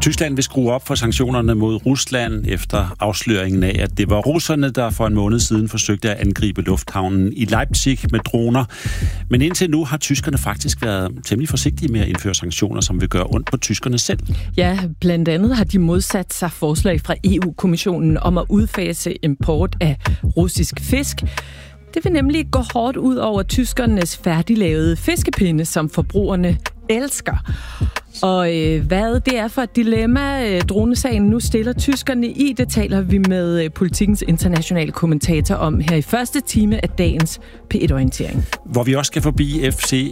Tyskland vil skrue op for sanktionerne mod Rusland efter afsløringen af, at det var russerne, der for en måned siden forsøgte at angribe lufthavnen i Leipzig med droner. Men indtil nu har tyskerne faktisk været temmelig forsigtige med at indføre sanktioner, som vil gøre ondt på tyskerne selv. Ja, blandt andet har de modsat sig forslag fra EU-kommissionen om at udfase import af russisk fisk. Det vil nemlig gå hårdt ud over tyskernes færdiglavede fiskepinde, som forbrugerne elsker. Og hvad det er for et dilemma, dronesagen nu stiller tyskerne i, det taler vi med Politikens internationale kommentator om her i første time af dagens P1-orientering. Hvor vi også skal forbi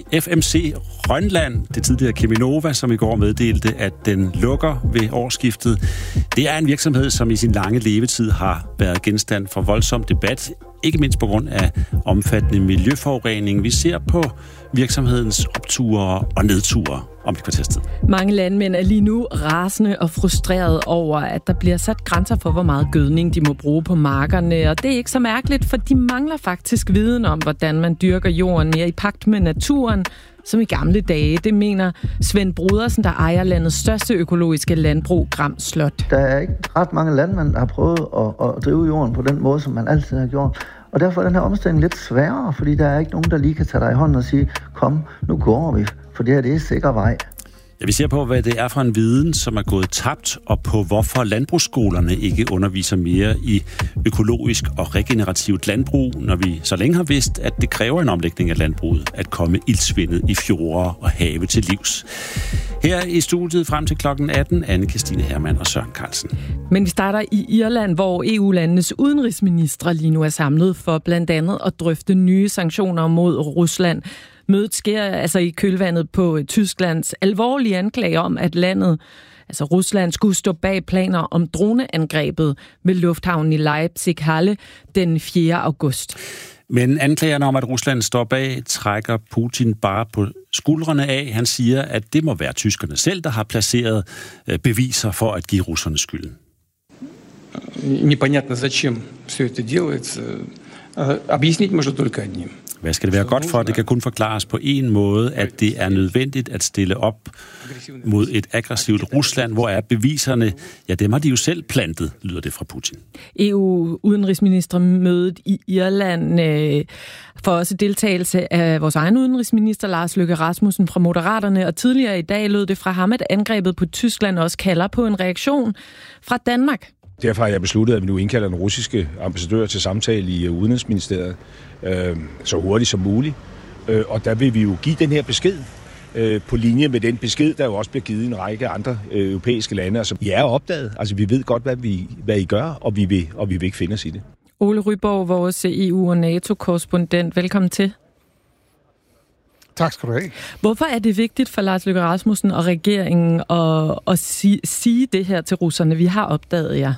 FMC Rønland, det tidligere Cheminova, som i går meddelte, at den lukker ved årsskiftet. Det er en virksomhed, som i sin lange levetid har været genstand for voldsom debat, ikke mindst på grund af omfattende miljøforurening. Vi ser på virksomhedens opture og nedture om et kvarters tid. Mange landmænd er lige nu rasende og frustrerede over, at der bliver sat grænser for, hvor meget gødning de må bruge på markerne. Og det er ikke så mærkeligt, for de mangler faktisk viden om, hvordan man dyrker jorden mere i pagt med naturen, som i gamle dage. Det mener Svend Brodersen, der ejer landets største økologiske landbrug, Gram Slot. Der er ikke ret mange landmænd, der har prøvet at drive jorden på den måde, som man altid har gjort. Og derfor er den her omstilling lidt sværere, fordi der er ikke nogen, der lige kan tage dig i hånden og sige, kom, nu går vi, for det her det er sikker vej. Ja, vi ser på, hvad det er for en viden, som er gået tabt, og på hvorfor landbrugsskolerne ikke underviser mere i økologisk og regenerativt landbrug, når vi så længe har vidst, at det kræver en omlægning af landbruget at komme iltsvindet i fjorde og have til livs. Her i studiet frem til klokken 18, Anne-Kristine Hermann og Søren Carlsen. Men vi starter i Irland, hvor EU-landenes udenrigsministre lige nu er samlet for blandt andet at drøfte nye sanktioner mod Rusland. Mødet sker altså i kølvandet på Tysklands alvorlige anklager om, at landet, altså Rusland, skulle stå bag planer om droneangrebet ved lufthavnen i Leipzig-Halle den 4. august. Men anklagerne om, at Rusland står bag, trækker Putin bare på skuldrene af. Han siger, at det må være tyskerne selv, der har placeret beviser for at give russerne skylden. Непонятно, зачем все это делается. Объяснить можно только одним. Hvad skal det være godt for? Det kan kun forklares på en måde, at det er nødvendigt at stille op mod et aggressivt Rusland. Hvor er beviserne? Ja, dem har de jo selv plantet, lyder det fra Putin. EU-udenrigsministermødet i Irland får også deltagelse af vores egen udenrigsminister, Lars Løkke Rasmussen fra Moderaterne. Og tidligere i dag lød det fra ham, at angrebet på Tyskland også kalder på en reaktion fra Danmark. Derfor har jeg besluttet, at vi nu indkalder den russiske ambassadør til samtale i Udenrigsministeriet så hurtigt som muligt. Og der vil vi jo give den her besked på linje med den besked, der jo også bliver givet i en række andre europæiske lande. Altså, I er opdaget. Altså, vi ved godt, hvad I gør, og vi vil ikke finde os i det. Ole Ryborg, vores EU- og NATO-korrespondent. Velkommen til. Tak skal du have. Hvorfor er det vigtigt for Lars Løkke Rasmussen og regeringen at sige det her til russerne? Vi har opdaget jer.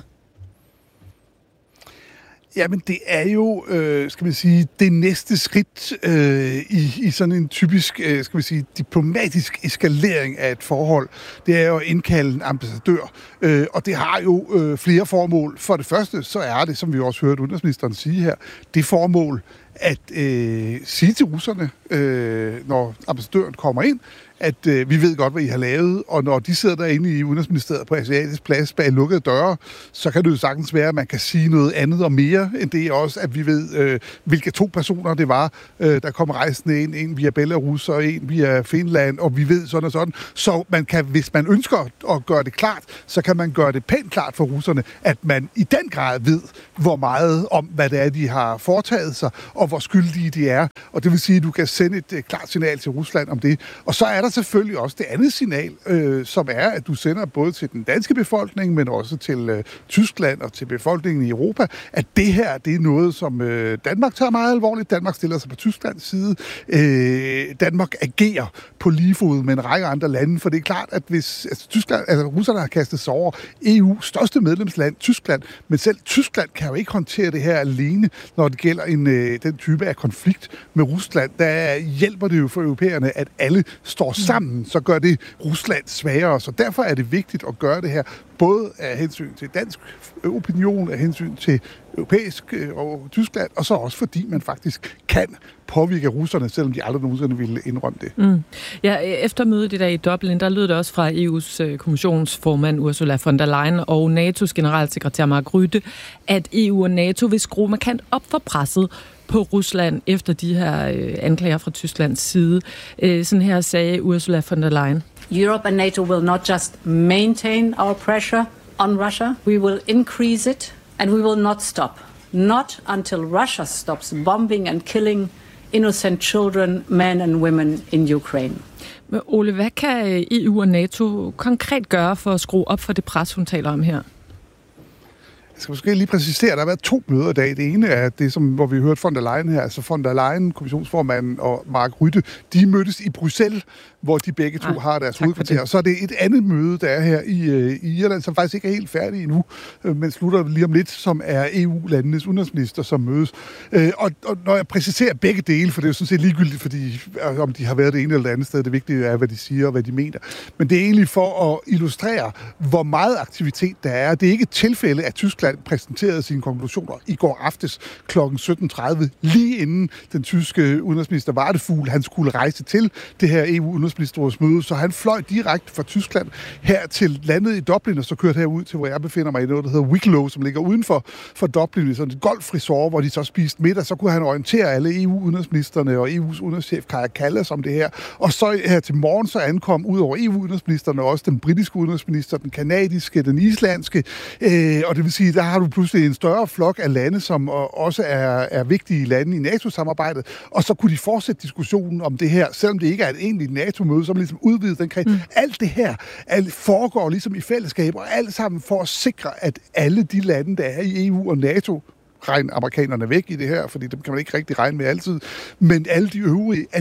Jamen, det er jo, skal vi sige, det næste skridt i sådan en typisk, skal vi sige, diplomatisk eskalering af et forhold. Det er jo at indkalde en ambassadør, og det har jo flere formål. For det første, så er det, som vi også hørte udenrigsministeren sige her, det formål at sige til russerne, når ambassadøren kommer ind, at vi ved godt, hvad I har lavet, og når de sidder derinde i Udenrigsministeriet på Asiatisk Plads bag lukkede døre, så kan det jo sagtens være, at man kan sige noget andet og mere end det også, at vi ved, hvilke 2 personer det var, der kom rejsende ind, en via Belarus og en via Finland, og vi ved sådan og sådan. Så man kan, hvis man ønsker at gøre det klart, så kan man gøre det pænt klart for russerne, at man i den grad ved, hvor meget om, hvad det er, de har foretaget sig, og hvor skyldige de er. Og det vil sige, at du kan sende et klart signal til Rusland om det. Og så er der selvfølgelig også det andet signal, som er, at du sender både til den danske befolkning, men også til Tyskland og til befolkningen i Europa, at det her, det er noget, som Danmark tager meget alvorligt. Danmark stiller sig på Tysklands side. Danmark agerer på lige fod med en række andre lande, for det er klart, at hvis russerne har kastet sig over EU's største medlemsland, Tyskland, men selv Tyskland kan jo ikke håndtere det her alene, når det gælder den type af konflikt med Rusland, der hjælper det jo for europæerne, at alle står sammen, så gør det Rusland svagere. Så derfor er det vigtigt at gøre det her, både af hensyn til dansk opinion, af hensyn til europæisk og Tyskland, og så også fordi man faktisk kan påvirke russerne, selvom de aldrig nogensinde ville indrømme det. Mm. Ja, efter mødet i dag i Dublin, der lød det også fra EU's kommissionsformand Ursula von der Leyen og NATO's generalsekretær Mark Rutte, at EU og NATO vil skrue markant op for presset på Rusland efter de her anklager fra Tysklands side. Sådan her sagde Ursula von der Leyen. Europe and NATO will not just maintain our pressure on Russia, we will increase it, and we will not stop. Not until Russia stops bombing and killing innocent children, men and women in Ukraine. Men Ole, hvad kan EU og NATO konkret gøre for at skrue op for det pres, hun taler om her? Jeg skal måske lige præcisere, at der har været 2 møder i dag. Det ene er det, hvor vi hørte von der Leyen her, altså von der Leyen, kommissionsformanden og Mark Rutte, de mødtes i Bruxelles, hvor de begge to har deres hovedkvarter. Så er det et andet møde, der er her i Irland, som faktisk ikke er helt færdig endnu, men slutter lige om lidt, som er EU-landenes udenrigsminister, som mødes. Og når jeg præciserer begge dele, for det er jo sådan set ligegyldigt, fordi om de har været det ene eller det andet sted, det vigtige er, hvad de siger og hvad de mener. Men det er egentlig for at illustrere, hvor meget aktivitet der er. Det er ikke et tilfælde, at Tyskland præsenterede sine konklusioner i går aftes kl. 17.30, lige inden den tyske udenrigsminister Vardefugl, han skulle rejse til det her EU-udenrigsministerrådsmøde, så han fløj direkte fra Tyskland her til landet i Dublin, og så kørte herud til, hvor jeg befinder mig i noget, der hedder Wicklow, som ligger uden for Dublin, i sådan et golfresort, hvor de så spiste middag. Så kunne han orientere alle EU-udenrigsministerne og EU's udenrigschef Kaja Kallas om det her. Og så her til morgen, så ankom ud over EU-udenrigsministerne også den britiske udenrigsminister, den kanadiske, den islandske, og det vil sige, der har du pludselig en større flok af lande, som også er vigtige lande i NATO-samarbejdet, og så kunne de fortsætte diskussionen om det her, selvom det ikke er et egentligt NATO-møde, som ligesom udvider den kreds. Alt det her foregår ligesom i fællesskab, og alt sammen for at sikre, at alle de lande, der er i EU og NATO, regn amerikanerne væk i det her, fordi dem kan man ikke rigtig regne med altid, men alle de øvrige, at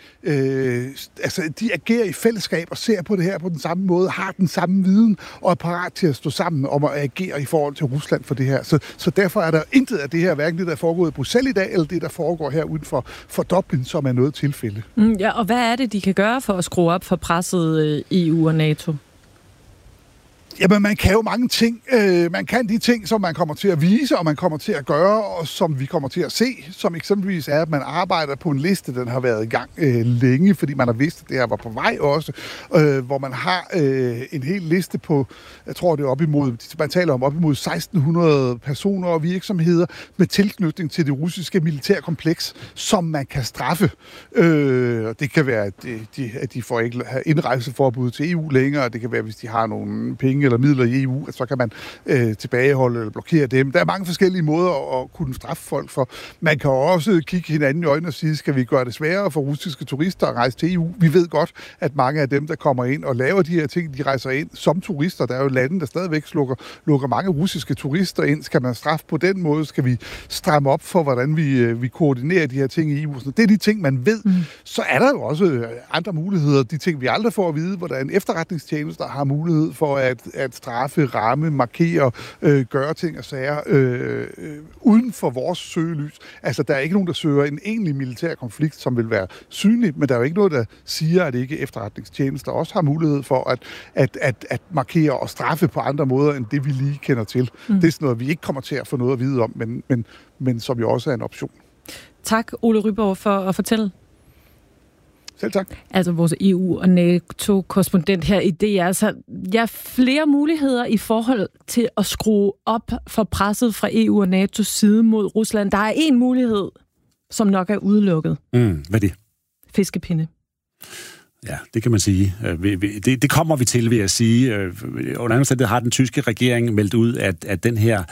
de agerer i fællesskab og ser på det her på den samme måde, har den samme viden og er parat til at stå sammen om at agere i forhold til Rusland for det her. Så derfor er der intet af det her, hverken det, der foregår i Bruxelles i dag, eller det, der foregår her uden for Dublin, som er noget tilfælde. Ja, og hvad er det, de kan gøre for at skrue op for presset EU og NATO? Jamen, man kan jo mange ting. Man kan de ting, som man kommer til at vise, og man kommer til at gøre, og som vi kommer til at se, som eksempelvis er, at man arbejder på en liste, den har været i gang længe, fordi man har vidst, at det her var på vej også, hvor man har en hel liste på, jeg tror det er op imod, man taler om op imod 1600 personer og virksomheder med tilknytning til det russiske militærkompleks, som man kan straffe. Det kan være, at de får ikke indrejseforbud til EU længere, det kan være, hvis de har nogle penge eller midler i EU, så kan man tilbageholde eller blokere dem. Der er mange forskellige måder at kunne straffe folk for. Man kan også kigge hinanden i øjnene og sige, skal vi gøre det sværere for russiske turister at rejse til EU? Vi ved godt, at mange af dem, der kommer ind og laver de her ting, de rejser ind som turister. Der er jo lande, der stadigvæk lukker mange russiske turister ind. Skal man straffe på den måde? Skal vi stramme op for, hvordan vi koordinerer de her ting i EU? Det er de ting, man ved. Så er der jo også andre muligheder. De ting, vi aldrig får at vide, hvordan efterretningstjenester har mulighed for at straffe, ramme, markere, gøre ting og sager uden for vores søgelys. Altså, der er ikke nogen, der søger en egentlig militær konflikt, som vil være synlig, men der er jo ikke noget, der siger, at ikke efterretningstjenester også har mulighed for at markere og straffe på andre måder, end det vi lige kender til. Det er sådan noget, vi ikke kommer til at få noget at vide om, men som jo også er en option. Tak, Ole Ryborg, for at fortælle. Selv tak. Altså vores EU- og NATO-korrespondent her i DR. Altså, flere muligheder i forhold til at skrue op for presset fra EU og NATO's side mod Rusland. Der er en mulighed, som nok er udelukket. Hvad er det? Fiskepinde. Ja, det kan man sige. Det kommer vi til, vil jeg sige. Under anden sted har den tyske regering meldt ud, at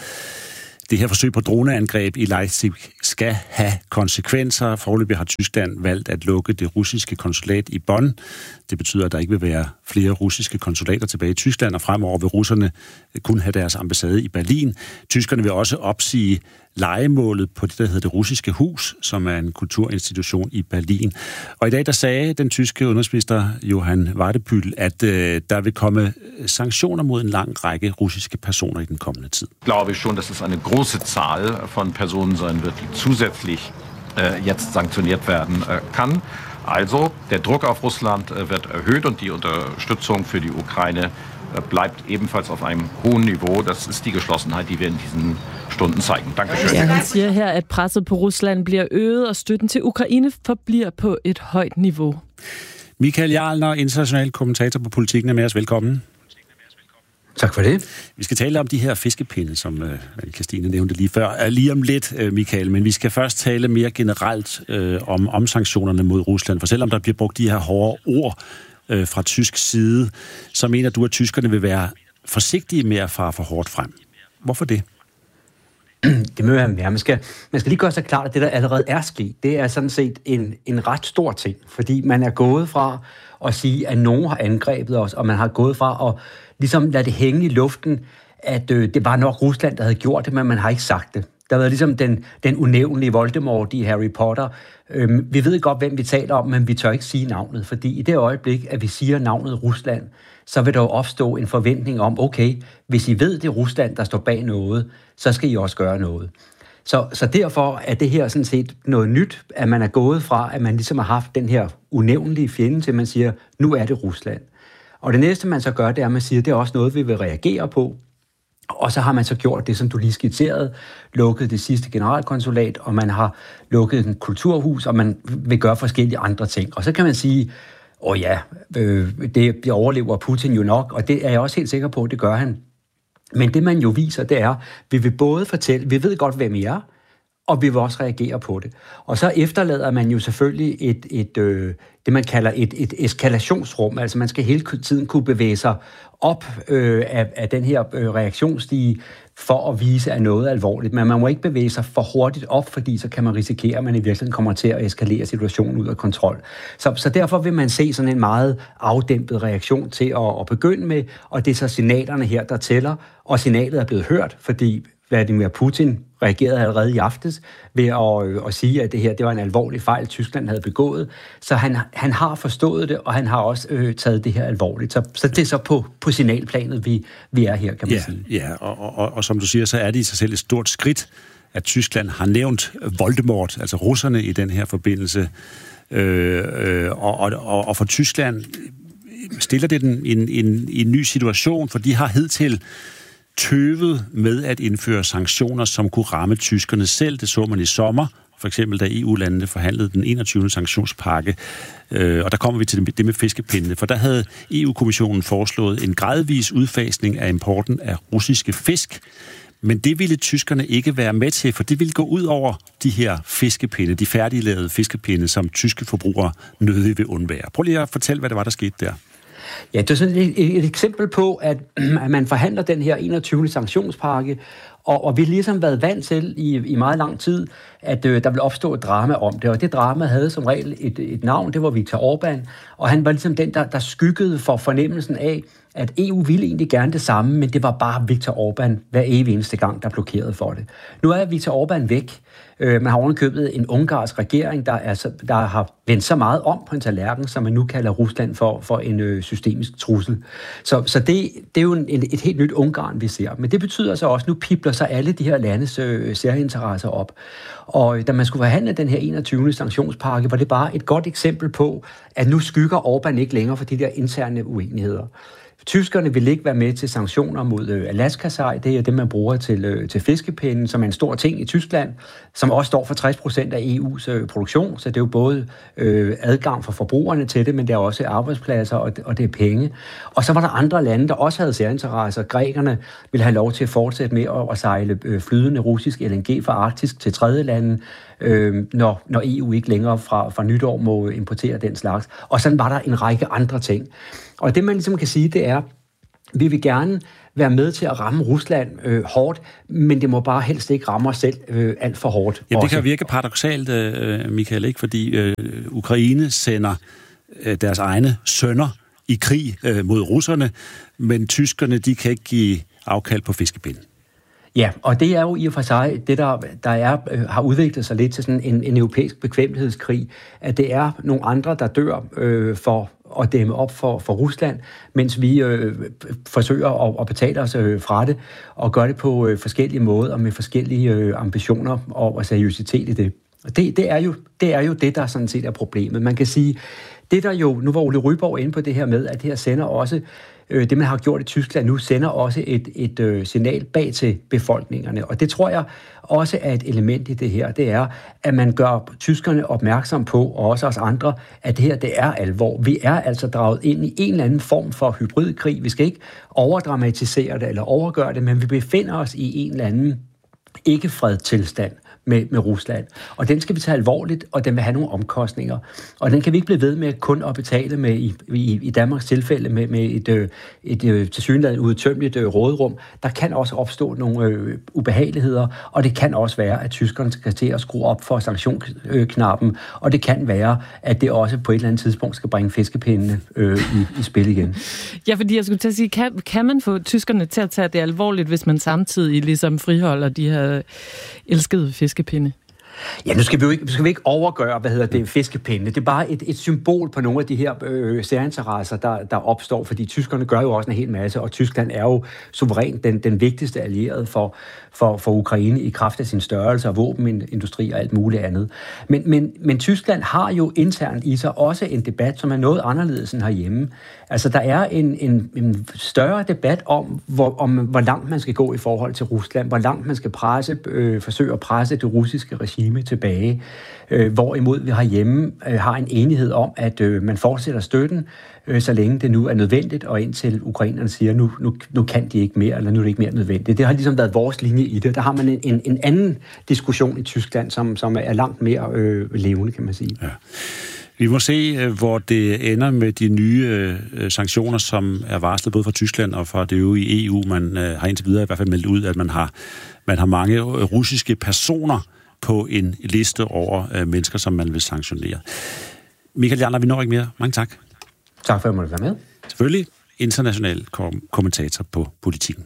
det her forsøg på droneangreb i Leipzig skal have konsekvenser. Foreløbig har Tyskland valgt at lukke det russiske konsulat i Bonn. Det betyder, at der ikke vil være flere russiske konsulater tilbage i Tyskland, og fremover vil russerne kun have deres ambassade i Berlin. Tyskerne vil også opsige lejemålet på det, der hedder Det Russiske Hus, som er en kulturinstitution i Berlin. Og i dag, der sagde den tyske udenrigsminister Johann Wadephüll, at der vil komme sanktioner mod en lang række russiske personer i den kommende tid. Ich glaube schon, dass es eine große Zahl von Personen sein wird, die zusätzlich jetzt sanktioniert werden kann. Also, der Druck auf Russland wird erhöht und die Unterstützung für die Ukraine bleibt ebenfalls auf einem hohen Niveau. Das ist die Geschlossenheit, die wir in diesen Stunden zeigen. Dankeschön. Ja, han siger her, at presset på Rusland bliver øget, og støtten til Ukraine forbliver på et højt niveau. Michael Jarlner, international kommentator på Politikken, er med os. Velkommen. Tak for det. Vi skal tale om de her fiskepinde, som Christine nævnte lige før. Lige om lidt, Michael, men vi skal først tale mere generelt om sanktionerne mod Rusland. For selvom der bliver brugt de her hårde ord fra tysk side, så mener du, at tyskerne vil være forsigtige med at fare for hårdt frem. Hvorfor det? Det må være. Man skal lige gøre sig klart, at det, der allerede er sket, det er sådan set en ret stor ting. Fordi man er gået fra at sige, at nogen har angrebet os, og man har gået fra at ligesom lade det hænge i luften, at det var nok Rusland, der havde gjort det, men man har ikke sagt det. Der har været ligesom den unævnlige Voldemort i Harry Potter. Vi ved godt, hvem vi taler om, men vi tør ikke sige navnet, fordi i det øjeblik, at vi siger navnet Rusland, så vil der jo opstå en forventning om, okay, hvis I ved, det er Rusland, der står bag noget, så skal I også gøre noget. Så derfor er det her sådan set noget nyt, at man er gået fra, at man ligesom har haft den her unævnlige fjende, til man siger, nu er det Rusland. Og det næste, man så gør, det er, at man siger, det er også noget, vi vil reagere på. Og så har man så gjort det, som du lige skitserede, lukket det sidste generalkonsulat, og man har lukket en kulturhus, og man vil gøre forskellige andre ting. Og så kan man sige, det overlever Putin jo nok, og det er jeg også helt sikker på, det gør han. Men det man jo viser, det er, vi vil både fortælle, vi ved godt, hvem I er, og vi vil også reagere på det. Og så efterlader man jo selvfølgelig det man kalder et eskalationsrum, altså man skal hele tiden kunne bevæge sig op af den her reaktionsstige for at vise, at noget er alvorligt. Men man må ikke bevæge sig for hurtigt op, fordi så kan man risikere, at man i virkeligheden kommer til at eskalere situationen ud af kontrol. Så derfor vil man se sådan en meget afdæmpet reaktion til at begynde med, og det er så signalerne her, der tæller, og signalet er blevet hørt, fordi Vladimir Putin reagerede allerede i aftes ved at sige, at det var en alvorlig fejl, Tyskland havde begået. Så han har forstået det, og han har også taget det her alvorligt. Så det er så på signalplanet, vi er her, kan man sige. Ja, og som du siger, så er det i sig selv et stort skridt, at Tyskland har nævnt Voldemort, altså russerne i den her forbindelse. Og for Tyskland stiller det den i en ny situation, for de har hidtil tøvet med at indføre sanktioner, som kunne ramme tyskerne selv. Det så man i sommer, for eksempel da EU-landene forhandlede den 21. sanktionspakke. Og der kommer vi til det med fiskepindene, for der havde EU-kommissionen foreslået en gradvis udfasning af importen af russiske fisk. Men det ville tyskerne ikke være med til, for det ville gå ud over de her fiskepinde, de færdiglavede fiskepinde, som tyske forbrugere nødig vil undvære. Prøv lige at fortælle, hvad det var, der skete der. Ja, det er sådan et eksempel på, at man forhandler den her 21. sanktionspakke, og vi har ligesom været vant til i meget lang tid, at der vil opstå et drama om det, og det drama havde som regel et navn, det var Viktor Orbán, og han var ligesom den, der skyggede for fornemmelsen af, at EU ville egentlig gerne det samme, men det var bare Viktor Orbán hver evig eneste gang, der blokerede for det. Nu er Viktor Orbán væk. Man har ovenikøbet en ungarsk regering, der har vendt så meget om på en tallerken, som man nu kalder Rusland for en systemisk trussel. Så det er jo et helt nyt Ungarn, vi ser. Men det betyder så også, at nu pibler så alle de her landes særinteresser op. Og da man skulle forhandle den her 21. sanktionspakke, var det bare et godt eksempel på, at nu skygger Orbán ikke længere for de der interne uenigheder. Tyskerne vil ikke være med til sanktioner mod Alaska-sej. Det er det, man bruger til fiskepinden, som er en stor ting i Tyskland, som også står for 60% af EU's produktion. Så det er jo både adgang for forbrugerne til det, men det er også arbejdspladser, og det er penge. Og så var der andre lande, der også havde særinteresser. Grækerne ville have lov til at fortsætte med at sejle flydende russisk LNG fra Arktis til tredje lande, når EU ikke længere fra nytår må importere den slags. Og sådan var der en række andre ting. Og det, man ligesom kan sige, det er, vi vil gerne være med til at ramme Rusland hårdt, men det må bare helst ikke ramme os selv alt for hårdt. Ja, det kan virke paradoksalt, Michael, ikke? Fordi Ukraine sender deres egne sønner i krig mod russerne, men tyskerne, de kan ikke give afkald på fiskepinden. Ja, og det er jo i og for sig det, der har udviklet sig lidt til sådan en europæisk bekvemmelighedskrig, at det er nogle andre, der dør for at dæmme op for Rusland, mens vi forsøger at betale os fra det, og gøre det på forskellige måder og med forskellige ambitioner og seriøsitet i det. Og det er jo det, der sådan set er problemet. Man kan sige, det der jo, nu var Ole Ryborg inde på det her med, at det her sender også, det man har gjort i Tyskland nu, sender også et signal bag til befolkningerne. Og det tror jeg også er et element i det her. Det er, at man gør tyskerne opmærksom på, og også os andre, at det her, det er alvor. Vi er altså draget ind i en eller anden form for hybridkrig. Vi skal ikke overdramatisere det eller overgøre det, men vi befinder os i en eller anden ikke-fredstilstand med Rusland. Og den skal vi tage alvorligt, og den vil have nogle omkostninger. Og den kan vi ikke blive ved med kun at betale med i Danmarks tilfælde med et tilsyneladende udtømmeligt råderum. Der kan også opstå nogle ubehageligheder, og det kan også være, at tyskerne skal til at skrue op for sanktionsknappen, og det kan være, at det også på et eller andet tidspunkt skal bringe fiskepindene i spil igen. Ja, fordi jeg skulle til at sige, kan man få tyskerne til at tage det alvorligt, hvis man samtidig ligesom friholder de her elskede fiskepinde? Ja, nu skal vi ikke overgøre, fiskepinde. Det er bare et symbol på nogle af de her særinteresser, der opstår, fordi tyskerne gør jo også en hel masse, og Tyskland er jo suverænt den vigtigste allierede for Ukraine i kraft af sin størrelse og våbenindustri og alt muligt andet. Men Tyskland har jo internt i sig også en debat, som er noget anderledes end herhjemme. Altså, der er en større debat om, hvor langt man skal gå i forhold til Rusland, hvor langt man skal forsøge at presse det russiske regime tilbage, hvorimod vi herhjemme har en enighed om, at man fortsætter støtten, så længe det nu er nødvendigt, og indtil ukrainerne siger, nu kan de ikke mere, eller nu er det ikke mere nødvendigt. Det har ligesom været vores linje i det. Der har man en anden diskussion i Tyskland, som er langt mere levende, kan man sige. Ja. Vi må se, hvor det ender med de nye sanktioner, som er varslet både fra Tyskland og fra det øvrige EU. Man har indtil videre i hvert fald meldt ud, at man har mange russiske personer på en liste over mennesker, som man vil sanktionere. Michael Jarler, vi når ikke mere. Mange tak. Tak for, at jeg måtte være med. Selvfølgelig international kommentator på Politikken.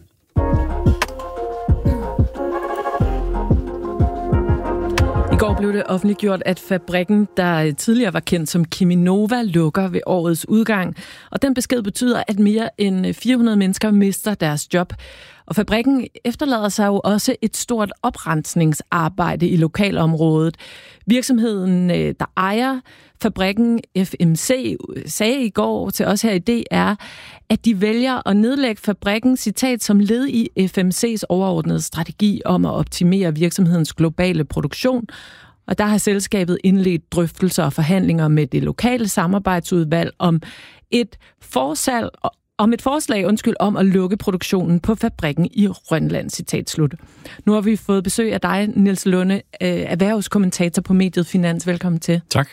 I går blev det offentliggjort, at fabrikken, der tidligere var kendt som Cheminova, lukker ved årets udgang. Og den besked betyder, at mere end 400 mennesker mister deres job. Og fabrikken efterlader sig jo også et stort oprensningsarbejde i lokalområdet. Virksomheden, der ejer fabrikken FMC, sagde i går til os her i DR, at de vælger at nedlægge fabrikken, citat, som led i FMC's overordnede strategi om at optimere virksomhedens globale produktion. Og der har selskabet indledt drøftelser og forhandlinger med det lokale samarbejdsudvalg om et forslag om at lukke produktionen på fabrikken i Rønland, citat slut. Nu har vi fået besøg af dig, Niels Lunde, erhvervskommentator på mediet Finans. Velkommen til. Tak.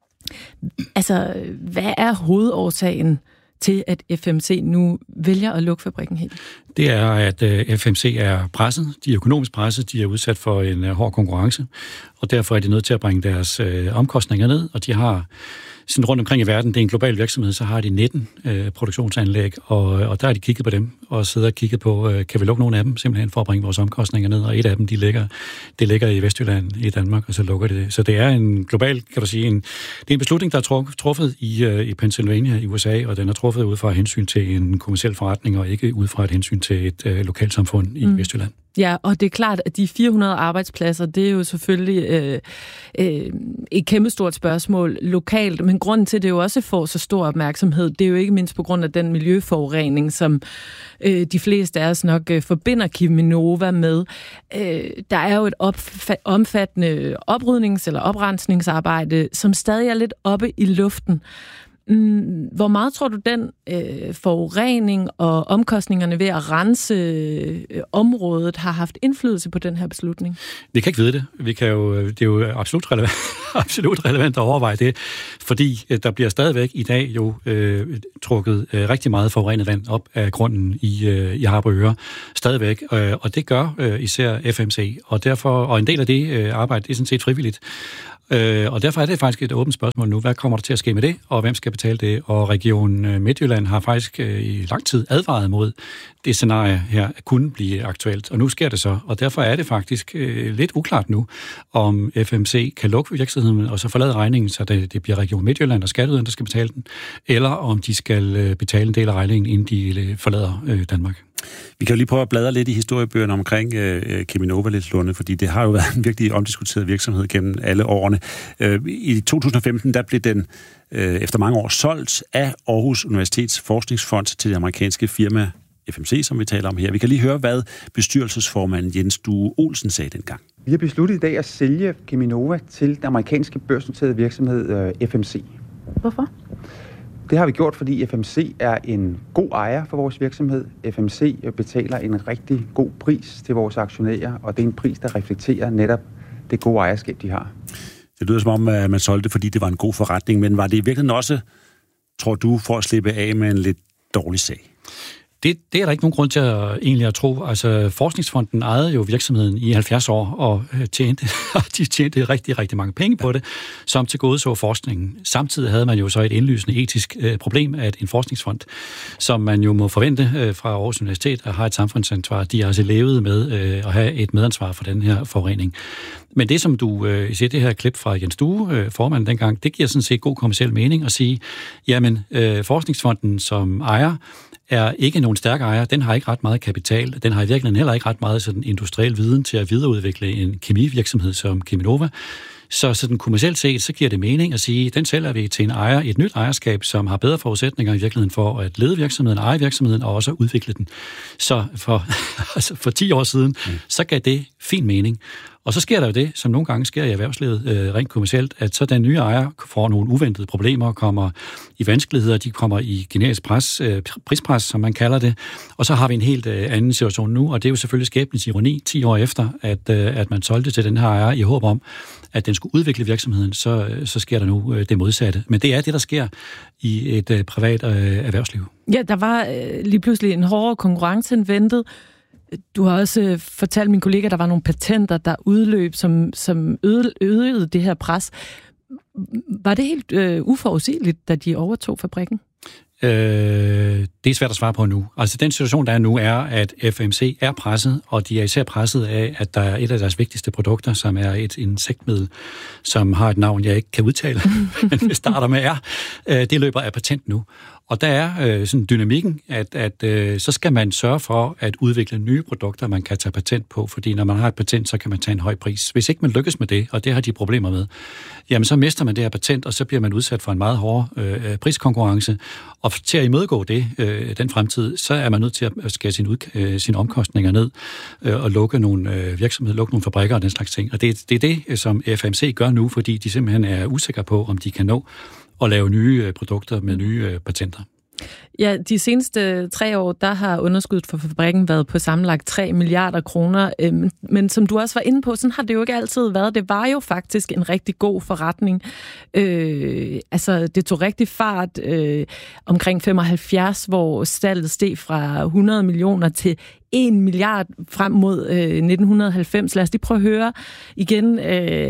Altså, hvad er hovedårsagen til, at FMC nu vælger at lukke fabrikken helt? Det er, at FMC er presset. De er økonomisk presset. De er udsat for en hård konkurrence, og derfor er de nødt til at bringe deres omkostninger ned, og de har sådan rundt omkring i verden, det er en global virksomhed, så har de 19 produktionsanlæg, og der har de kigget på dem, og sidder og kigget på, kan vi lukke nogle af dem, simpelthen for at bringe vores omkostninger ned, og et af dem, det ligger i Vestjylland i Danmark, og så lukker det. Så det er en global, kan du sige, det er en beslutning, der er truffet i Pennsylvania i USA, og den er truffet ud fra hensyn til en kommerciel forretning, og ikke ud fra et hensyn til et lokalsamfund i Vestjylland. Ja, og det er klart, at de 400 arbejdspladser, det er jo selvfølgelig et kæmpestort spørgsmål lokalt, men grunden til, at det jo også får så stor opmærksomhed, det er jo ikke mindst på grund af den miljøforurening, som de fleste af os nok forbinder Cheminova med. Der er jo et omfattende oprydnings- eller oprensningsarbejde, som stadig er lidt oppe i luften. Hvor meget tror du, den forurening og omkostningerne ved at rense området har haft indflydelse på den her beslutning? Vi kan ikke vide det. Det er jo absolut relevant at overveje det, fordi der bliver stadigvæk i dag jo trukket rigtig meget forurenet vand op af grunden i Harboøre. Stadigvæk. Og det gør især FMC. Og en del af det arbejde, det er sådan set frivilligt. Og derfor er det faktisk et åbent spørgsmål nu. Hvad kommer der til at ske med det, og hvem skal betale det? Og Region Midtjylland har faktisk i lang tid advaret mod det scenarie her kunne blive aktuelt. Og nu sker det så, og derfor er det faktisk lidt uklart nu, om FMC kan lukke virksomheden og så forlade regningen, så det bliver Region Midtjylland og skatteyderne, der skal betale den, eller om de skal betale en del af regningen, inden de forlader Danmark. Vi kan jo lige prøve at bladre lidt i historiebøgerne omkring Cheminova lidt, Lunde, fordi det har jo været en virkelig omdiskuteret virksomhed gennem alle årene. I 2015, der blev den efter mange år solgt af Aarhus Universitets Forskningsfond til det amerikanske firma FMC, som vi taler om her. Vi kan lige høre, hvad bestyrelsesformanden Jens Due Olsen sagde dengang. Vi har besluttet i dag at sælge Cheminova til den amerikanske børsnoterede virksomhed FMC. Hvorfor? Det har vi gjort, fordi FMC er en god ejer for vores virksomhed. FMC betaler en rigtig god pris til vores aktionærer, og det er en pris, der reflekterer netop det gode ejerskab, de har. Det lyder som om, at man solgte, fordi det var en god forretning, men var det i virkeligheden også, tror du, for at slippe af med en lidt dårlig sag? Det er der ikke nogen grund til at tro. Altså, Forskningsfonden ejede jo virksomheden i 70 år, og de tjente rigtig, rigtig mange penge på det, som tilgodeså forskningen. Samtidig havde man jo så et indlysende etisk problem, at en forskningsfond, som man jo må forvente fra Aarhus Universitet, at have et samfundsansvar, de har altså levet med at have et medansvar for den her forurening. Men det, som du siger, det her klip fra Jens Due, formanden dengang, det giver sådan set god kommerciel mening at sige, jamen, Forskningsfonden som ejer, er ikke nogen stærk ejer. Den har ikke ret meget kapital. Den har i virkeligheden heller ikke ret meget sådan industriel viden til at videreudvikle en kemivirksomhed som Cheminova. Så sådan kommercielt set, så giver det mening at sige, den sælger vi til en ejer i et nyt ejerskab, som har bedre forudsætninger i virkeligheden for at lede virksomheden, eje virksomheden og også udvikle den. Så for 10 år siden, så gav det fin mening. Og så sker der jo det, som nogle gange sker i erhvervslivet rent kommercielt, at så den nye ejer får nogle uventede problemer, kommer i vanskeligheder, de kommer i generisk prispres, som man kalder det, og så har vi en helt anden situation nu, og det er jo selvfølgelig skæbnens ironi 10 år efter, at man solgte til den her ejer i håb om, at den skulle udvikle virksomheden, så sker der nu det modsatte. Men det er det, der sker i et privat erhvervsliv. Ja, der var lige pludselig en hårdere konkurrence end ventet. Du har også fortalt min kollega, at der var nogle patenter, der udløb, som øgede det her pres. Var det helt uforudsigeligt, da de overtog fabrikken? Det er svært at svare på nu. Altså den situation, der er nu, er, at FMC er presset, og de er især presset af, at der er et af deres vigtigste produkter, som er et insektmiddel, som har et navn, jeg ikke kan udtale, men det starter med R. Det løber af patent nu. Og der er sådan dynamikken, at så skal man sørge for at udvikle nye produkter, man kan tage patent på, fordi når man har et patent, så kan man tage en høj pris. Hvis ikke man lykkes med det, og det har de problemer med, jamen så mister man det her patent, og så bliver man udsat for en meget hård priskonkurrence. Og til at imødegå det, den fremtid, så er man nødt til at skære sine omkostninger ned og lukke nogle virksomheder, lukke nogle fabrikker og den slags ting. Og det er det, som FMC gør nu, fordi de simpelthen er usikre på, om de kan nå at lave nye produkter med nye patenter. Ja, de seneste 3 år, der har underskuddet for fabrikken været på sammenlagt 3 milliarder kroner. Men som du også var inde på, sådan har det jo ikke altid været. Det var jo faktisk en rigtig god forretning. Det tog rigtig fart omkring 75, hvor salget steg fra 100 millioner til 1 milliard frem mod 1990. Lad os lige prøve at høre igen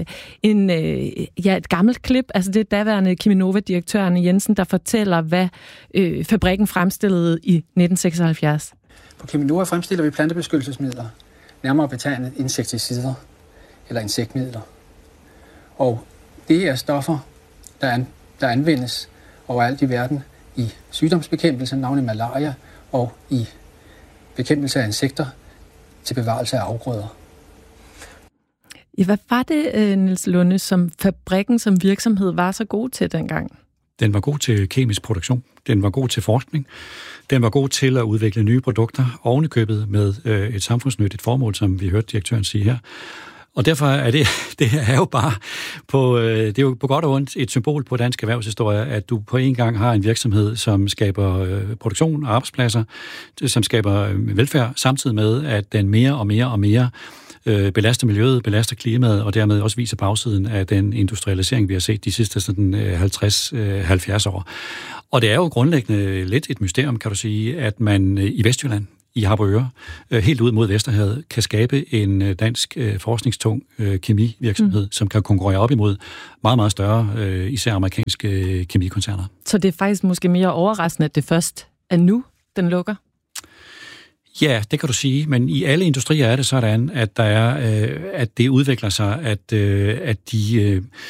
et gammelt klip. Altså det er daværende Cheminova-direktør Arne Jensen, der fortæller, hvad fabrikken fremstillede i 1976. På Cheminova fremstiller vi plantebeskyttelsesmidler, nærmere betegnet insekticider eller insektmidler. Og det er stoffer, der anvendes overalt i verden i sygdomsbekæmpelse, navnlig malaria, og i bekæmpelse af insekter til bevarelse af afgrøder. Ja, hvad var det, Niels Lunde, som fabrikken som virksomhed var så god til dengang? Den var god til kemisk produktion. Den var god til forskning. Den var god til at udvikle nye produkter, ovenikøbet med et samfundsnyttigt formål, som vi hørte direktøren sige her. Og derfor er det er jo bare det er jo på godt og ondt et symbol på dansk erhvervshistorie, at du på en gang har en virksomhed, som skaber produktion og arbejdspladser, som skaber velfærd, samtidig med, at den mere og mere belaster miljøet, belaster klimaet, og dermed også viser bagsiden af den industrialisering, vi har set de sidste 50-70 år. Og det er jo grundlæggende lidt et mysterium, kan du sige, at man i Vestjylland, i Harboøre, helt ud mod Vesterhavet, kan skabe en dansk forskningstung kemivirksomhed, som kan konkurrere op imod meget, meget større, især amerikanske kemikoncerner. Så det er faktisk måske mere overraskende, at det først er nu, den lukker? Ja, det kan du sige, men i alle industrier er det sådan, at at det udvikler sig, at de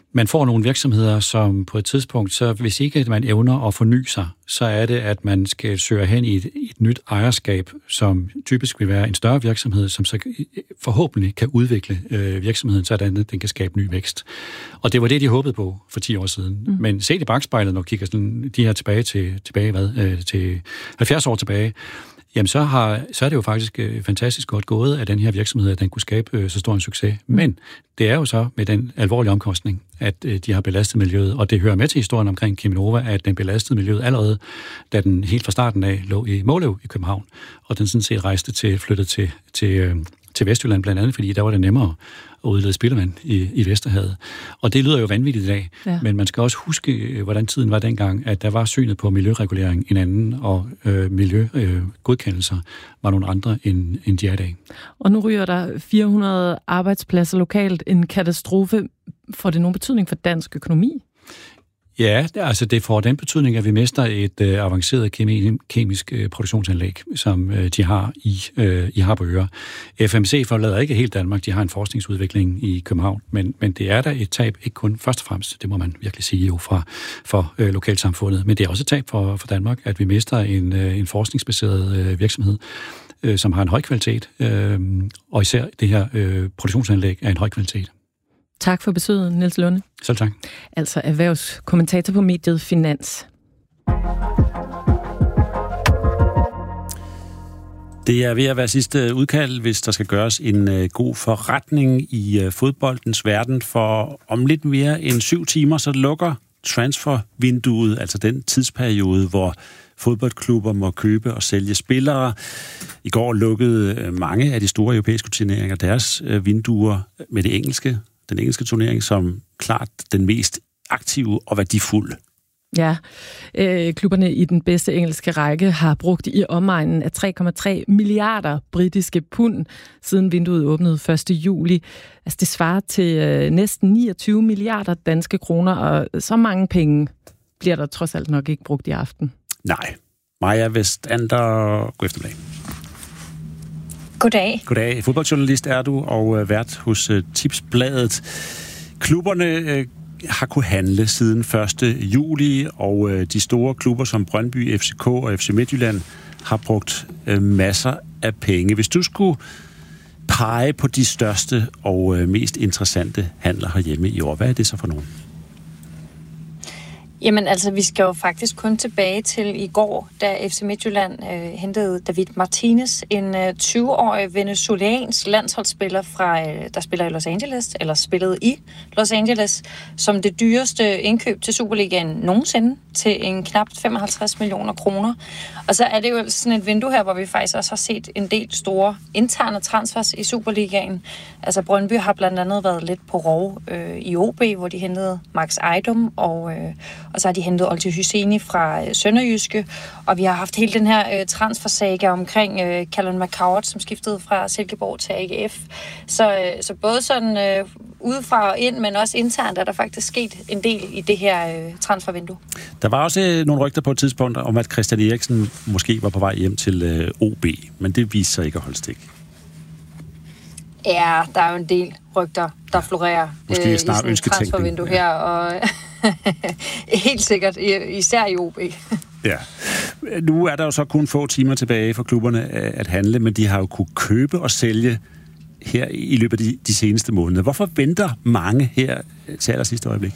man får nogle virksomheder, som på et tidspunkt, så hvis ikke man evner at forny sig, så er det, at man skal søge hen i et nyt ejerskab, som typisk vil være en større virksomhed, som så forhåbentlig kan udvikle virksomheden, så den kan skabe ny vækst. Og det var det, de håbede på for 10 år siden. Men set i bagspejlet, når kigger sådan, de her til 70 år tilbage, jamen så er det jo faktisk fantastisk godt gået af den her virksomhed, at den kunne skabe så stor en succes. Men det er jo så med den alvorlige omkostning, at de har belastet miljøet, og det hører med til historien omkring Cheminova, at den belastede miljøet allerede, da den helt fra starten af lå i Måløv i København, og den sådan set flyttede til Vestjylland blandt andet, fordi der var det nemmere at udlede spildevand i Vesterhavet. Og det lyder jo vanvittigt i dag, men man skal også huske, hvordan tiden var dengang, at der var synet på miljøregulering en anden, og miljøgodkendelser var nogle andre, end de er i dag. Og nu ryger der 400 arbejdspladser lokalt. En katastrofe. Får det nogen betydning for dansk økonomi? Ja, altså det får den betydning, at vi mister et avanceret kemisk produktionsanlæg, som de har i Harboøre. FMC forlader ikke helt Danmark, de har en forskningsudvikling i København, men det er der et tab, ikke kun først og fremmest, det må man virkelig sige jo for lokalsamfundet, men det er også et tab for Danmark, at vi mister en forskningsbaseret virksomhed, som har en høj kvalitet, og især det her produktionsanlæg er en høj kvalitet. Tak for besøget, Niels Lunde. Selv tak. Altså erhvervskommentator på mediet Finans. Det er ved at være sidste udkald, hvis der skal gøres en god forretning i fodboldens verden, for om lidt mere end 7 timer, så lukker transfervinduet, altså den tidsperiode, hvor fodboldklubber må købe og sælge spillere. I går lukkede mange af de store europæiske turneringer deres vinduer med den engelske turnering som klart den mest aktive og værdifulde. Ja, klubberne i den bedste engelske række har brugt i omegnen af 3,3 milliarder britiske pund, siden vinduet åbnede 1. juli. Altså det svarer til næsten 29 milliarder danske kroner, og så mange penge bliver der trods alt nok ikke brugt i aften. Nej. Maja Vestander, god eftermiddag. Goddag. Goddag. Fodboldjournalist er du, og vært hos Tipsbladet. Klubberne har kunnet handle siden 1. juli, og de store klubber som Brøndby, FCK og FC Midtjylland har brugt masser af penge. Hvis du skulle pege på de største og mest interessante handler herhjemme i år, hvad er det så for nogen? Jamen altså, vi skal jo faktisk kun tilbage til i går, da FC Midtjylland hentede David Martinez, en 20-årig venezuelansk landsholdsspiller, der spiller i Los Angeles, eller spillede i Los Angeles, som det dyreste indkøb til Superligaen nogensinde, til en knap 55 millioner kroner. Og så er det jo sådan et vindue her, hvor vi faktisk også har set en del store interne transfers i Superligaen. Altså Brøndby har blandt andet været lidt på rov i OB, hvor de hentede Max Ejdom, og så har de hentet Olti Hyseni fra Sønderjyske, og vi har haft hele den her transfersaga omkring Callum McCowart, som skiftede fra Silkeborg til AGF. Så både sådan udefra og ind, men også internt er der faktisk sket en del i det her transfervindue. Der var også nogle rygter på et tidspunkt om, at Christian Eriksen måske var på vej hjem til OB, men det viste sig ikke at holde stik. Ja, der er jo en del rygter, der florerer i sådan et transfervindue her, og helt sikkert, især i OB. Ja. Nu er der jo så kun få timer tilbage for klubberne at handle, men de har jo kunnet købe og sælge her i løbet af de seneste måneder. Hvorfor venter mange her til allersidste øjeblik?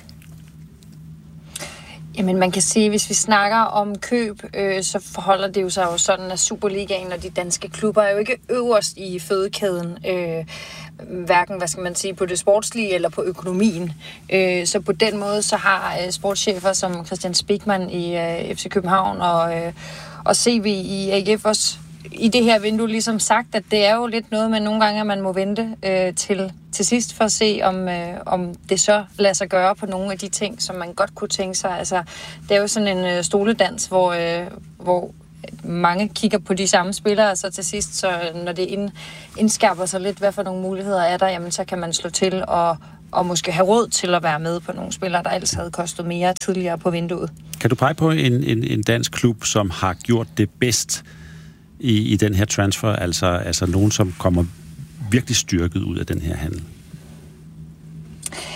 Jamen man kan sige, hvis vi snakker om køb, så forholder det jo sig jo sådan, at Superligaen og de danske klubber er jo ikke øverst i fødekæden, hverken, hvad skal man sige, på det sportslige eller på økonomien. Så på den måde, så har sportschefer som Christian Spigman i FC København og CV i AGF også i det her vindue ligesom sagt, at det er jo lidt noget, men nogle gange, at man må vente til sidst for at se, om det så lader sig gøre på nogle af de ting, som man godt kunne tænke sig. Altså, det er jo sådan en stoledans, hvor mange kigger på de samme spillere, og så til sidst, så når det indskærper sig lidt, hvad for nogle muligheder er der, jamen så kan man slå til og måske have råd til at være med på nogle spillere, der ellers havde kostet mere tidligere på vinduet. Kan du pege på en dansk klub, som har gjort det bedst i den her transfer, altså nogen, som kommer virkelig styrket ud af den her handel?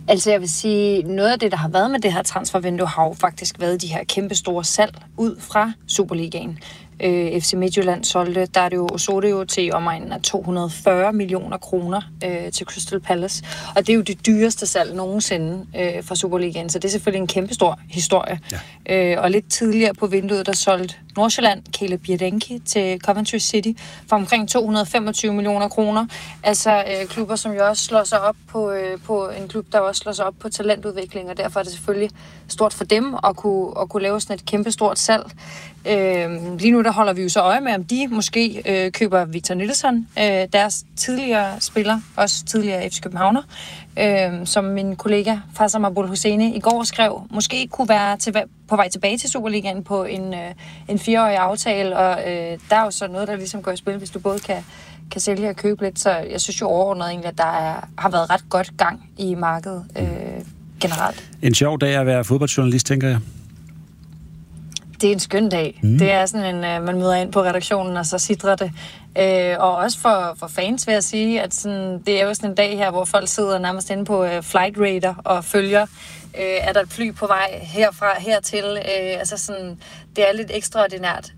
Altså jeg vil sige, noget af det, der har været med det her transfervindue, har jo faktisk været de her kæmpe store salg ud fra Superligaen. FC Midtjylland solgte Dario Osorio til omegnen af 240 millioner kroner til Crystal Palace. Og det er jo det dyreste salg nogensinde fra Superligaen, så det er selvfølgelig en kæmpe stor historie. Ja. Og lidt tidligere på vinduet, der solgte Nordsjælland Caleb Bjerdenki til Coventry City for omkring 225 millioner kroner. Altså klubber, som jo også slår sig op på en klub, der også slår sig op på talentudvikling, og derfor er det selvfølgelig stort for dem at kunne lave sådan et kæmpe stort salg. Lige nu der holder vi jo så øje med, om de måske køber Victor Nilsson, deres tidligere spiller, også tidligere FC Københavner, som min kollega Faisal Mabul Hosseini i går skrev, måske kunne være på vej tilbage til Superligaen på en 4-årig aftale, og der er jo så noget, der ligesom går i spil, hvis du både kan sælge og købe lidt, så jeg synes jo overordnet egentlig, at der har været ret godt gang i markedet generelt. En sjov dag at være fodboldjournalist, tænker jeg. Det er en skøn dag. Det er sådan en, man møder ind på redaktionen, og så sidder det. Og også for fans vil jeg sige, at sådan, det er jo sådan en dag her, hvor folk sidder nærmest inde på Flight Radar og følger, er der et fly på vej herfra, hertil. Altså sådan, det er lidt ekstraordinært,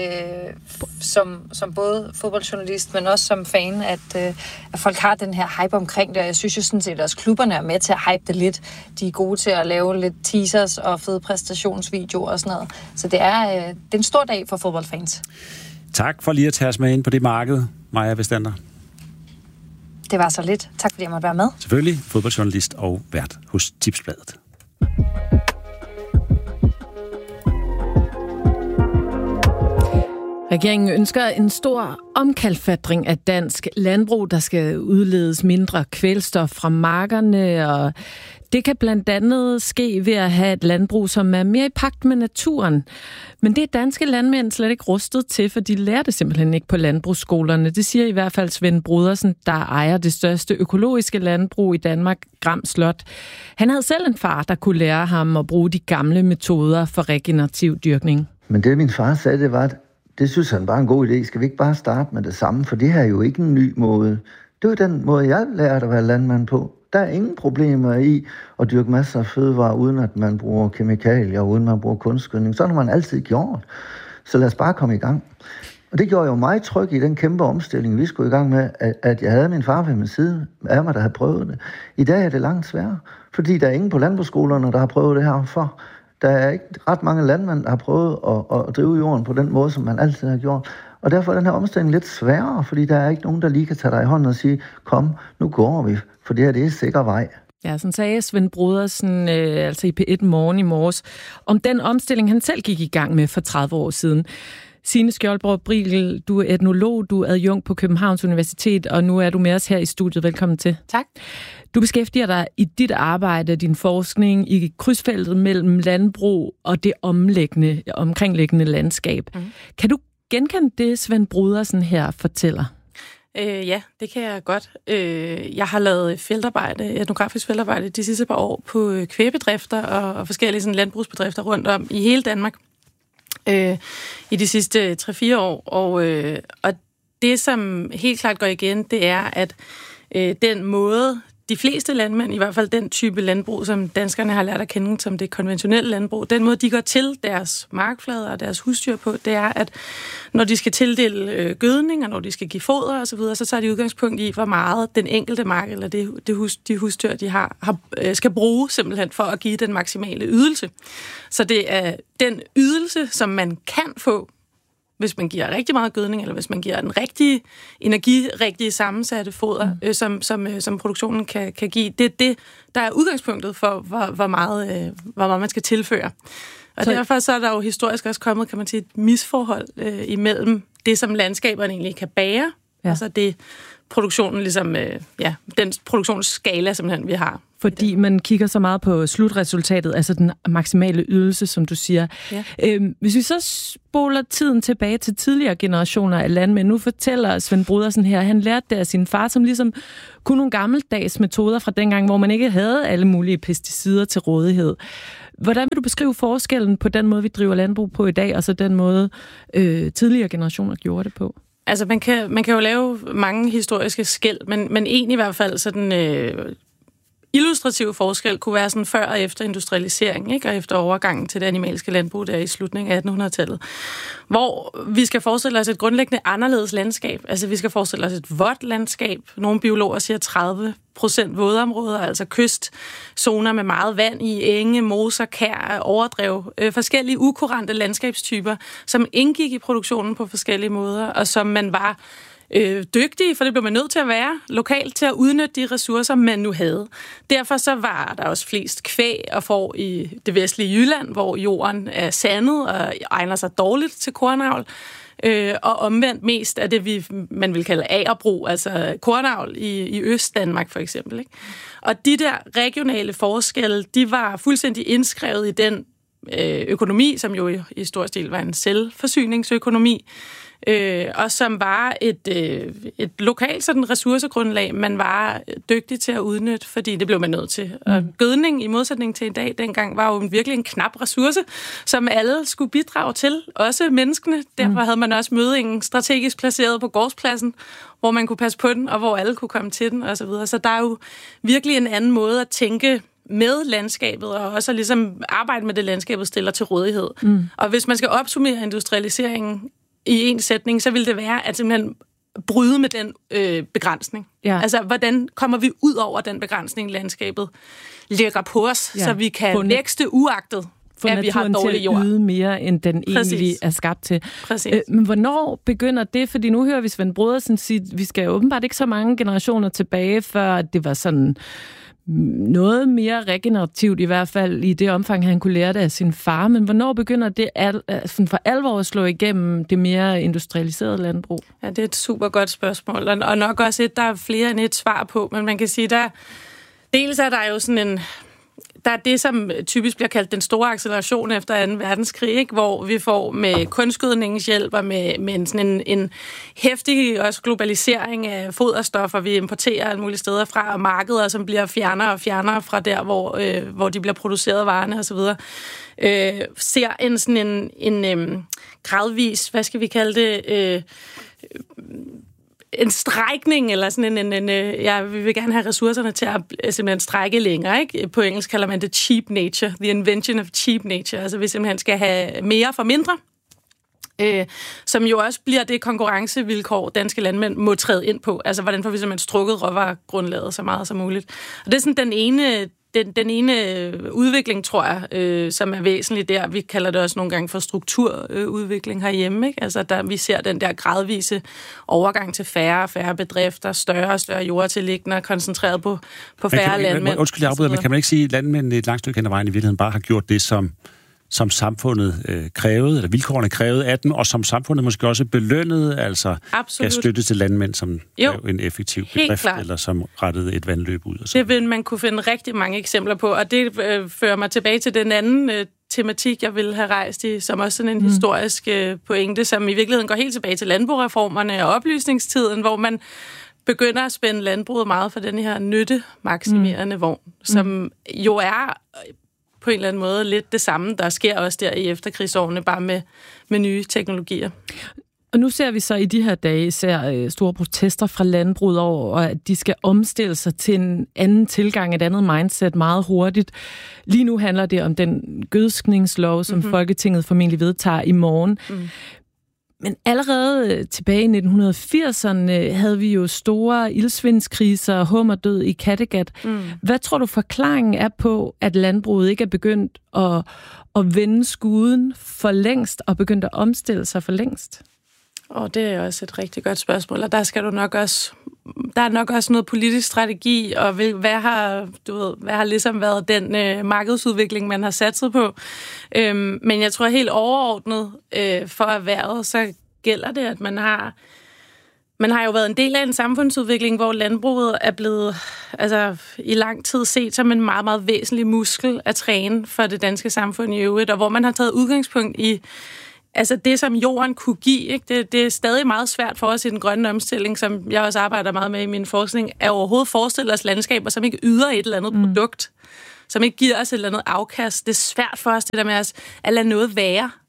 som både fodboldjournalist, men også som fan, at folk har den her hype omkring det. Jeg synes jo sådan set, at også klubberne er med til at hype det lidt. De er gode til at lave lidt teasers og fede præstationsvideoer og sådan noget. Så det er en stor dag for fodboldfans. Tak for lige at tage os med ind på det marked, Maja Vestander. Det var så lidt. Tak fordi jeg måtte være med. Selvfølgelig fodboldjournalist og vært hos Tipsbladet. Regeringen ønsker en stor omkalfatring af dansk landbrug, der skal udledes mindre kvælstof fra markerne, og det kan blandt andet ske ved at have et landbrug, som er mere i pagt med naturen. Men det er danske landmænd slet ikke rustet til, for de lærer det simpelthen ikke på landbrugsskolerne. Det siger i hvert fald Svend Brodersen, der ejer det største økologiske landbrug i Danmark, Gram Slot. Han havde selv en far, der kunne lære ham at bruge de gamle metoder for regenerativ dyrkning. Men det min far sagde, det var, at det synes han bare en god idé. Skal vi ikke bare starte med det samme? For det her er jo ikke en ny måde. Det er den måde, jeg lærte at være landmand på. Der er ingen problemer i at dyrke masser af fødevarer, uden at man bruger kemikalier, uden at man bruger kunstgødning. Sådan har man altid gjort. Så lad os bare komme i gang. Og det gjorde jo mig tryg i den kæmpe omstilling, vi skulle i gang med, at jeg havde min far ved min side af mig, der havde prøvet det. I dag er det langt sværere, fordi der er ingen på landbrugsskolerne, der har prøvet det her for. Der er ikke ret mange landmænd, der har prøvet at drive jorden på den måde, som man altid har gjort. Og derfor er den her omstilling lidt sværere, fordi der er ikke nogen, der lige kan tage dig i hånden og sige, kom, nu går vi, for det her det er sikker vej. Ja, sådan sagde Svend Brodersen, altså i P1 Morgen i morges, om den omstilling, han selv gik i gang med for 30 år siden. Signe Skjoldborg Brigel, du er etnolog, du er adjunkt på Københavns Universitet, og nu er du med os her i studiet. Velkommen til. Tak. Du beskæftiger dig i dit arbejde, din forskning, i krydsfeltet mellem landbrug og det omkringliggende landskab. Kan du genkende det, Svend Brodersen her fortæller? Ja, det kan jeg godt. Jeg har lavet etnografisk feltarbejde de sidste par år på kvægbedrifter og forskellige sådan, landbrugsbedrifter rundt om i hele Danmark i de sidste 3-4 år. Og det, som helt klart går igen, det er, at den måde, de fleste landmænd, i hvert fald den type landbrug, som danskerne har lært at kende som det konventionelle landbrug, den måde, de går til deres markflader og deres husdyr på, det er, at når de skal tildele gødning, og når de skal give foder osv., så tager de udgangspunkt i, hvor meget den enkelte mark, eller de husdyr, de skal bruge simpelthen for at give den maksimale ydelse. Så det er den ydelse, som man kan få, hvis man giver rigtig meget gødning, eller hvis man giver den rigtige energirigtige sammensatte foder, som produktionen kan give. Det er det, der er udgangspunktet for, hvor meget man skal tilføre. Og derfor så er der jo historisk også kommet, kan man sige, et misforhold imellem det, som landskaberne egentlig kan bære, altså det produktionen ligesom, den produktionsskala, simpelthen, vi har. Fordi man kigger så meget på slutresultatet, altså den maksimale ydelse, som du siger. Ja. Hvis vi så spoler tiden tilbage til tidligere generationer af landmænd, nu fortæller Svend Brodersen her, han lærte det af sin far, som ligesom kunne nogle gammeldags metoder fra dengang, hvor man ikke havde alle mulige pesticider til rådighed. Hvordan vil du beskrive forskellen på den måde, vi driver landbrug på i dag, og så den måde, tidligere generationer gjorde det på? Altså, man kan jo lave mange historiske skel, men en i hvert fald sådan illustrativ forskel kunne være sådan før og efter industrialisering, ikke? Og efter overgangen til det animalske landbrug der i slutningen af 1800-tallet, hvor vi skal forestille os et grundlæggende anderledes landskab. Altså vi skal forestille os et vådt landskab. Nogle biologer siger 30% vådområder, altså kystzoner med meget vand i, enge, moser, kær, overdrev, forskellige ukurante landskabstyper, som indgik i produktionen på forskellige måder, og som man var dygtige, for det blev man nødt til at være lokalt til at udnytte de ressourcer, man nu havde. Derfor så var der også flest kvæg og får i det vestlige Jylland, hvor jorden er sandet og egner sig dårligt til kornavl, og omvendt mest af det, man vil kalde agerbrug, altså kornavl i Øst-Danmark for eksempel. Ikke? Og de der regionale forskelle, de var fuldstændig indskrevet i den økonomi, som jo i stor stil var en selvforsyningsøkonomi, og som var et lokalt sådan ressourcegrundlag, man var dygtig til at udnytte, fordi det blev man nødt til. Og gødning, i modsætning til i dag, dengang var jo virkelig en knap ressource, som alle skulle bidrage til, også menneskene. Derfor havde man også mødingen strategisk placeret på gårdspladsen, hvor man kunne passe på den, og hvor alle kunne komme til den, osv. Så der er jo virkelig en anden måde at tænke med landskabet, og også ligesom arbejde med det, landskabet stiller til rådighed. Og hvis man skal opsummere industrialiseringen i en sætning, så vil det være at simpelthen bryde med den begrænsning. Ja. Altså, hvordan kommer vi ud over den begrænsning, landskabet lægger på os, så vi kan vækste uagtet, at vi har dårlig jord. For naturen til at yde mere, end den egentlig er skabt til. Men hvornår begynder det? Fordi nu hører vi Svend Brodersen sige, at vi skal åbenbart ikke så mange generationer tilbage, før det var sådan noget mere regenerativt, i hvert fald i det omfang, han kunne lære det af sin far. Men hvornår begynder det for alvor at slå igennem det mere industrialiserede landbrug? Ja, det er et super godt spørgsmål, og nok også der er flere end et svar på, men man kan sige, dels er der jo sådan en... Der er det, som typisk bliver kaldt den store acceleration efter 2. verdenskrig, ikke? Hvor vi får med kunstgødningens hjælp og med sådan en heftig også globalisering af foderstoffer, vi importerer alle mulige steder fra, og markeder, som bliver fjernere og fjernere fra der, hvor de bliver produceret varerne osv. Ser en gradvis, hvad skal vi kalde det... en strækning, eller sådan vi vil gerne have ressourcerne til at simpelthen strække længere, ikke? På engelsk kalder man det cheap nature, the invention of cheap nature, altså vi simpelthen skal have mere for mindre, som jo også bliver det konkurrencevilkår, danske landmænd må træde ind på, altså hvordan får vi simpelthen strukket råvaregrundlaget så meget som muligt. Og det er sådan den ene udvikling, tror jeg, som er væsentlig der. Vi kalder det også nogle gange for strukturudvikling herhjemme, ikke? Altså, vi ser den der gradvise overgang til færre og færre bedrifter, større og større jordtilliggender, koncentreret på færre landmænd. Undskyld, jeg afbryder, men kan man ikke sige, at landmændene et langt stykke hen ad vejen i virkeligheden bare har gjort det, som samfundet krævede, eller vilkårene krævede af dem, og som samfundet måske også belønnede, altså gav støtte til landmænd, som er en effektiv bedrift, eller som rettede et vandløb ud. Og det vil man kunne finde rigtig mange eksempler på, og det fører mig tilbage til den anden tematik, jeg ville have rejst i, som også sådan en historisk pointe, som i virkeligheden går helt tilbage til landboreformerne og oplysningstiden, hvor man begynder at spænde landbruget meget for den her nyttemaksimerende vogn, som jo er på en eller anden måde lidt det samme, der sker også der i efterkrigsårene, bare med nye teknologier. Og nu ser vi så i de her dage store protester fra landbruget over, at de skal omstille sig til en anden tilgang, et andet mindset meget hurtigt. Lige nu handler det om den gødskningslov, som Folketinget formentlig vedtager i morgen. Men allerede tilbage i 1980'erne havde vi jo store ildsvindskriser og hummerdød i Kattegat. Hvad tror du forklaringen er på, at landbruget ikke er begyndt at vende skuden for længst og begyndt at omstille sig for længst? Det er også et rigtig godt spørgsmål, og der er nok også noget politisk strategi, og hvad har ligesom været den markedsudvikling, man har satset på. Men jeg tror helt overordnet for erhvervet, så gælder det, at man har jo været en del af en samfundsudvikling, hvor landbruget er blevet i lang tid set som en meget, meget væsentlig muskel at træne for det danske samfund i øvrigt, og hvor man har taget udgangspunkt i det, som jorden kunne give, ikke? Det er stadig meget svært for os i den grønne omstilling, som jeg også arbejder meget med i min forskning, at overhovedet forestille os landskaber, som ikke yder et eller andet produkt, som ikke giver os et eller andet afkast. Det er svært for os, det der med at lade noget være.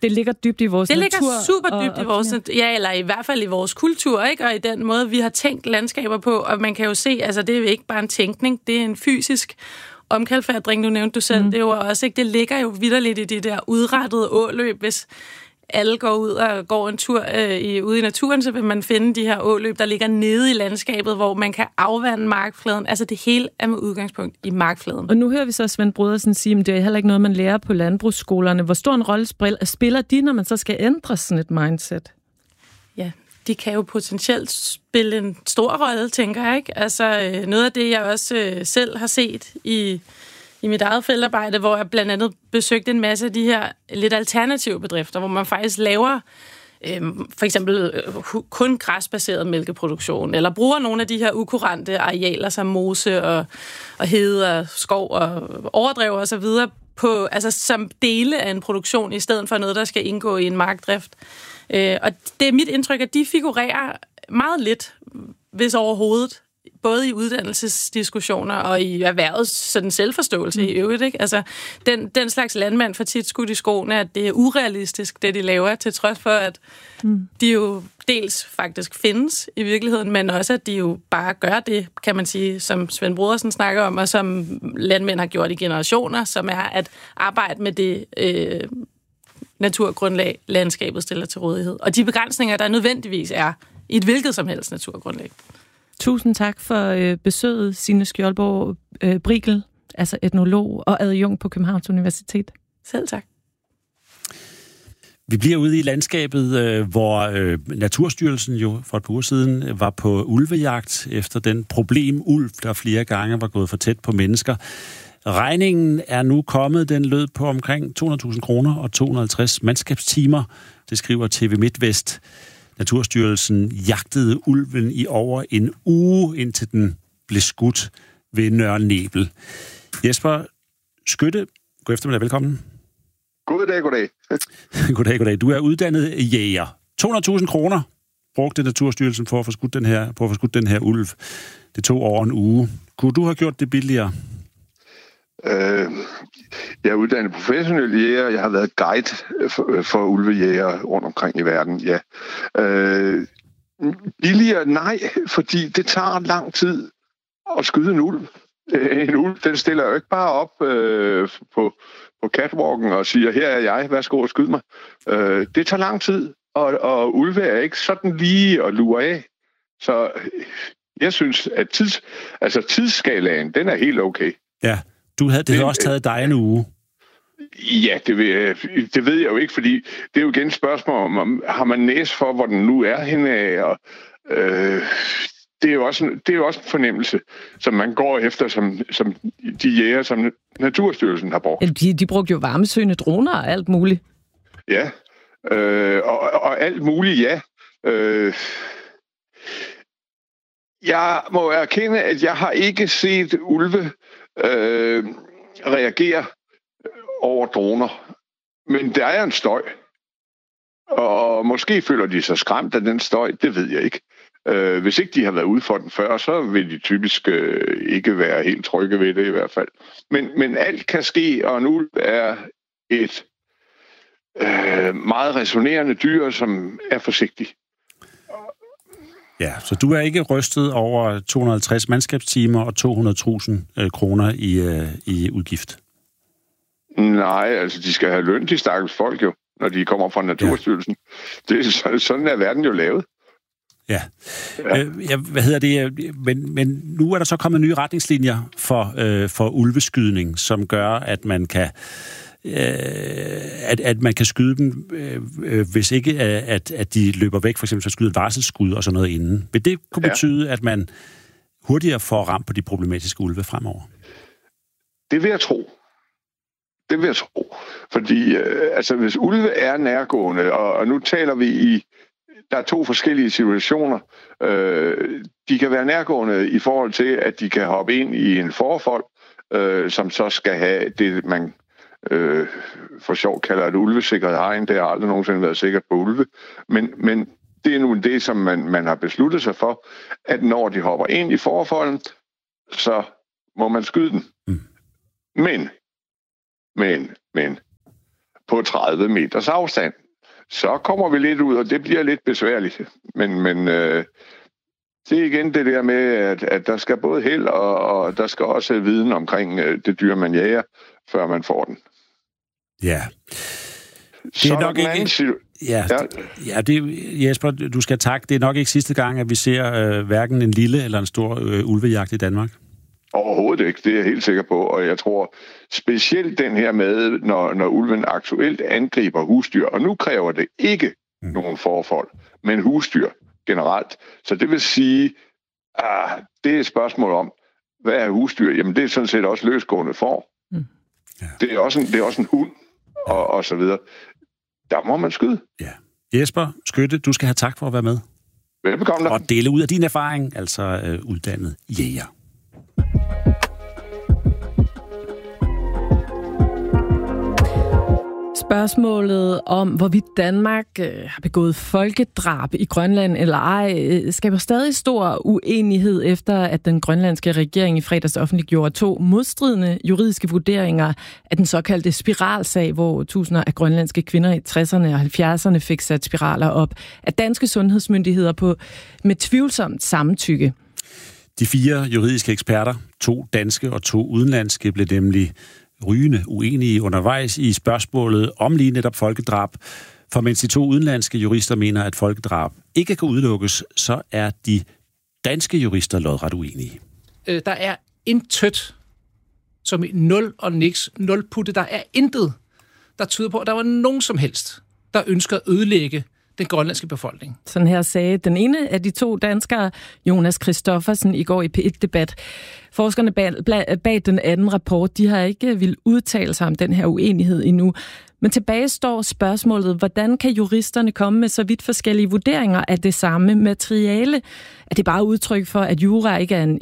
Det ligger dybt i vores natur. Det ligger super dybt i vores natur. Ja, eller i hvert fald i vores kultur, ikke? Og i den måde, vi har tænkt landskaber på. Og man kan jo se, altså det er jo ikke bare en tænkning, det er en fysisk omkalfatring, du nævnte du selv. Det er jo også, ikke? Det ligger jo vitterligt i det der udrettede åløb. Hvis alle går ud og går en tur ude i naturen, så vil man finde de her åløb, der ligger nede i landskabet, hvor man kan afvande markfladen. Altså det hele er med udgangspunkt i markfladen. Og nu hører vi så Svend Brodersen sige, at det er heller ikke noget, man lærer på landbrugsskolerne. Hvor stor en rolle spiller de, når man så skal ændre sådan et mindset? Ja, de kan jo potentielt spille en stor rolle, tænker jeg, ikke? Altså noget af det, jeg også selv har set i mit eget feltarbejde, hvor jeg blandt andet besøgte en masse af de her lidt alternative bedrifter, hvor man faktisk laver for eksempel kun græsbaseret mælkeproduktion, eller bruger nogle af de her ukurante arealer som mose og hede og skov og overdrev og så videre på, altså som dele af en produktion, i stedet for noget, der skal indgå i en markdrift. Og det er mit indtryk, at de figurerer meget lidt, hvis overhovedet, både i uddannelsesdiskussioner og i erhvervets sådan selvforståelse i øvrigt, ikke? Altså, den slags landmand får tit skudt i skoene, at det er urealistisk, det de laver, til trods for, at de jo dels faktisk findes i virkeligheden, men også, at de jo bare gør det, kan man sige, som Svend Brodersen snakker om, og som landmænd har gjort i generationer, som er at arbejde med det naturgrundlag, landskabet stiller til rådighed. Og de begrænsninger, der nødvendigvis er i et hvilket som helst naturgrundlag. Tusind tak for besøget, Signe Skjoldborg Brigel, altså etnolog og adjunkt på Københavns Universitet. Selv tak. Vi bliver ude i landskabet, hvor Naturstyrelsen jo for et par uger siden var på ulvejagt efter den ulv, der flere gange var gået for tæt på mennesker. Regningen er nu kommet, den lød på omkring 200.000 kroner og 250 mandskabstimer, det skriver TV MidtVest. Naturstyrelsen jagtede ulven i over en uge, indtil den blev skudt ved Nørre Nebel. Jesper Skytte, god eftermiddag, velkommen. Goddag. Goddag. Du er uddannet jæger. 200.000 kroner brugte Naturstyrelsen for at få skudt den her ulv. Det tog over en uge. Kunne du have gjort det billigere? Jeg er uddannet professionel jæger. Jeg har været guide for ulvejæger rundt omkring i verden, ja. Billigere? Nej, fordi det tager lang tid at skyde en ulv. En ulv, den stiller jo ikke bare op på catwalken og siger, her er jeg, værsgo og skyd mig. Det tager lang tid, og ulve er ikke sådan lige at lure af. Så jeg synes, at tidsskalaen, den er helt okay. Ja. Det havde også taget dig en uge. Ja, det ved jeg jo ikke, fordi det er jo igen et spørgsmål om, har man næse for, hvor den nu er henne af, og det er jo også en fornemmelse, som man går efter, som de jæger, som Naturstyrelsen har brugt. De brugte jo varmesøgende droner og alt muligt. Ja, og alt muligt, ja. Jeg må erkende, at jeg har ikke set ulve reagere over droner. Men der er en støj. Og måske føler de sig skræmt af den støj, det ved jeg ikke. Hvis ikke de har været ude for den før, så vil de typisk ikke være helt trygge ved det i hvert fald. Men alt kan ske, og en ulv er et meget resonerende dyr, som er forsigtig. Ja, så du er ikke rystet over 250 mandskabstimer og 200.000 kroner i udgift? Nej, altså de skal have løn, de stakkels folk jo, når de kommer fra Naturstyrelsen. Ja. Sådan er verden jo lavet. Ja. Hvad hedder det? Men nu er der så kommet nye retningslinjer for ulveskydning, som gør, at man kan at man kan skyde dem, hvis ikke at de løber væk, for eksempel så skyde et varselsskud og sådan noget inden. Vil det kunne betyde, at man hurtigere får ramt på de problematiske ulve fremover? Det vil jeg tro. Fordi hvis ulve er nærgående, og nu taler vi der er to forskellige situationer. De kan være nærgående i forhold til, at de kan hoppe ind i en forfold, som så skal have det, man for sjov kalder et ulvesikret hegn. Det har aldrig nogensinde været sikkert på ulve. Men det er nu det, som man har besluttet sig for, at når de hopper ind i forfolden, så må man skyde den. Men på 30 meters afstand. Så kommer vi lidt ud, og det bliver lidt besværligt. Men det er igen det der med, at der skal både held, og der skal også viden omkring det dyr, man jager, før man får den. Ja. Det er nok ikke... Ja, det, Jesper, du skal takke. Det er nok ikke sidste gang, at vi ser hverken en lille eller en stor ulvejagt i Danmark. Overhovedet ikke, det er jeg helt sikker på. Og jeg tror specielt den her med, når ulven aktuelt angriber husdyr, og nu kræver det ikke nogen forfald, men husdyr generelt. Så det vil sige, det er et spørgsmål om, hvad er husdyr? Jamen det er sådan set også løsgående får. Ja. Det er også en hund, og så videre. Der må man skyde. Ja. Jesper Skytte, du skal have tak for at være med. Velbekomme. Og dele ud af din erfaring, altså uddannet jæger. Spørgsmålet om, hvorvidt Danmark har begået folkedrab i Grønland eller ej, skaber stadig stor uenighed efter, at den grønlandske regering i fredags offentliggjorde 2 modstridende juridiske vurderinger af den såkaldte spiralsag, hvor tusinder af grønlandske kvinder i 60'erne og 70'erne fik sat spiraler op af danske sundhedsmyndigheder med tvivlsomt samtykke. De 4 juridiske eksperter, 2 danske og 2 udenlandske, blev nemlig rygende uenige undervejs i spørgsmålet om lige netop folkedrab. For mens de 2 udenlandske jurister mener, at folkedrab ikke kan udelukkes, så er de danske jurister lodret uenige. Der er intet, som i nul og niks, nul putte. Der er intet, der tyder på, at der var nogen som helst, der ønsker at ødelægge den grønlandske befolkning. Sådan her sagde den ene af de 2 danskere, Jonas Christoffersen, i går i P1-debat. Forskerne bag den anden rapport, de har ikke vil udtale sig om den her uenighed endnu. Men tilbage står spørgsmålet, hvordan kan juristerne komme med så vidt forskellige vurderinger af det samme materiale? Er det bare udtryk for, at jura ikke er en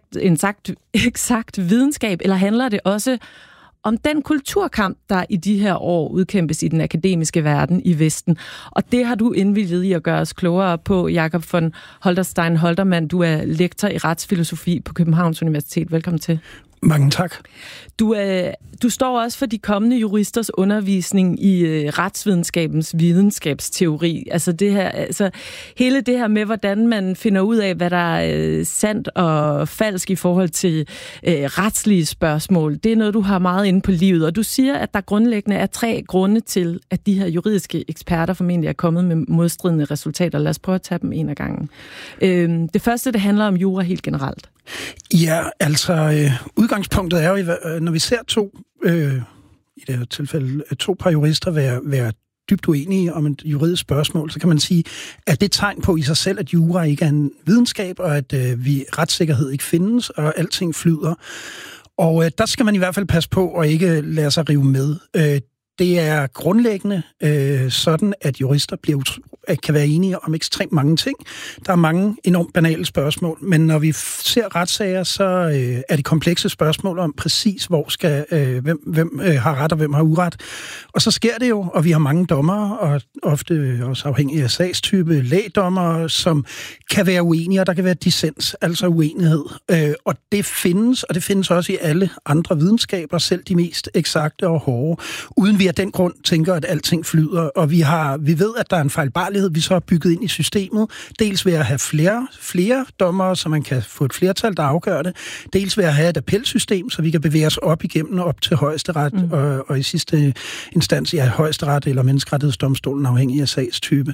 eksakt videnskab, eller handler det også om den kulturkamp, der i de her år udkæmpes i den akademiske verden i Vesten? Og det har du indvilliget i at gøre os klogere på, Jakob von Holterstein Holtermann. Du er lektor i retsfilosofi på Københavns Universitet. Velkommen til. Mange tak. Du står også for de kommende juristers undervisning i retsvidenskabens videnskabsteori. Altså hele det her med, hvordan man finder ud af, hvad der er sandt og falsk i forhold til retslige spørgsmål. Det er noget, du har meget inde på livet. Og du siger, at der grundlæggende er 3 grunde til, at de her juridiske eksperter formentlig er kommet med modstridende resultater. Lad os prøve at tage dem en af gangen. Det første, det handler om jura helt generelt. Ja, altså udgangspunktet er jo, når vi ser 2, i det her tilfælde 2 par jurister være dybt uenige om et juridisk spørgsmål, så kan man sige, at det er tegn på i sig selv, at jura ikke er en videnskab, og at retssikkerhed ikke findes, og alting flyder. Og der skal man i hvert fald passe på og ikke lade sig rive med. Det er grundlæggende sådan, at jurister kan være enige om ekstremt mange ting. Der er mange enormt banale spørgsmål, men når vi ser retssager, så er det komplekse spørgsmål om præcis, hvor skal hvem har ret og hvem har uret. Og så sker det jo, og vi har mange dommere, og ofte også afhængig af sagstype, lægdommere, som kan være uenige, og der kan være dissens, altså uenighed. Og det findes også i alle andre videnskaber, selv de mest eksakte og hårde, uden vi af den grund tænker, at alting flyder. Og vi ved, at der er en fejlbarlighed, vi så har bygget ind i systemet. Dels ved at have flere dommere, så man kan få et flertal, der afgør det. Dels ved at have et appelsystem, så vi kan bevæge os op igennem og op til højesteret, og i sidste instans i højesteret eller menneskerettighedsdomstolen, afhængig af sagstype.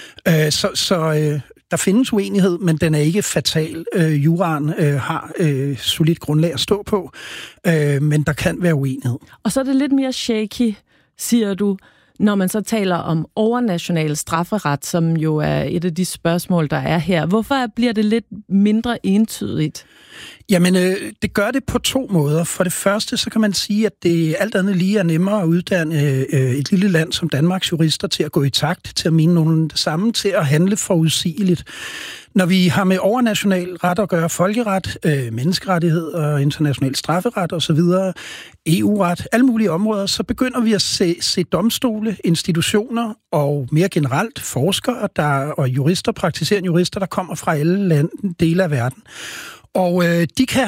Der findes uenighed, men den er ikke fatal. Juraen har solidt grundlag at stå på, men der kan være uenighed. Og så er det lidt mere shaky, siger du, når man så taler om overnational strafferet, som jo er et af de spørgsmål, der er her. Hvorfor bliver det lidt mindre entydigt? Jamen, det gør det på 2 måder. For det første, så kan man sige, at det alt andet lige er nemmere at uddanne et lille land som Danmarks jurister til at gå i takt, til at mene nogen det samme, til at handle forudsigeligt. Når vi har med overnational ret at gøre, folkeret, menneskerettigheder, international strafferet osv., EU-ret, alle mulige områder, så begynder vi at se domstole, institutioner og mere generelt forskere og jurister, praktiserende jurister, der kommer fra alle dele af verden. Og de kan,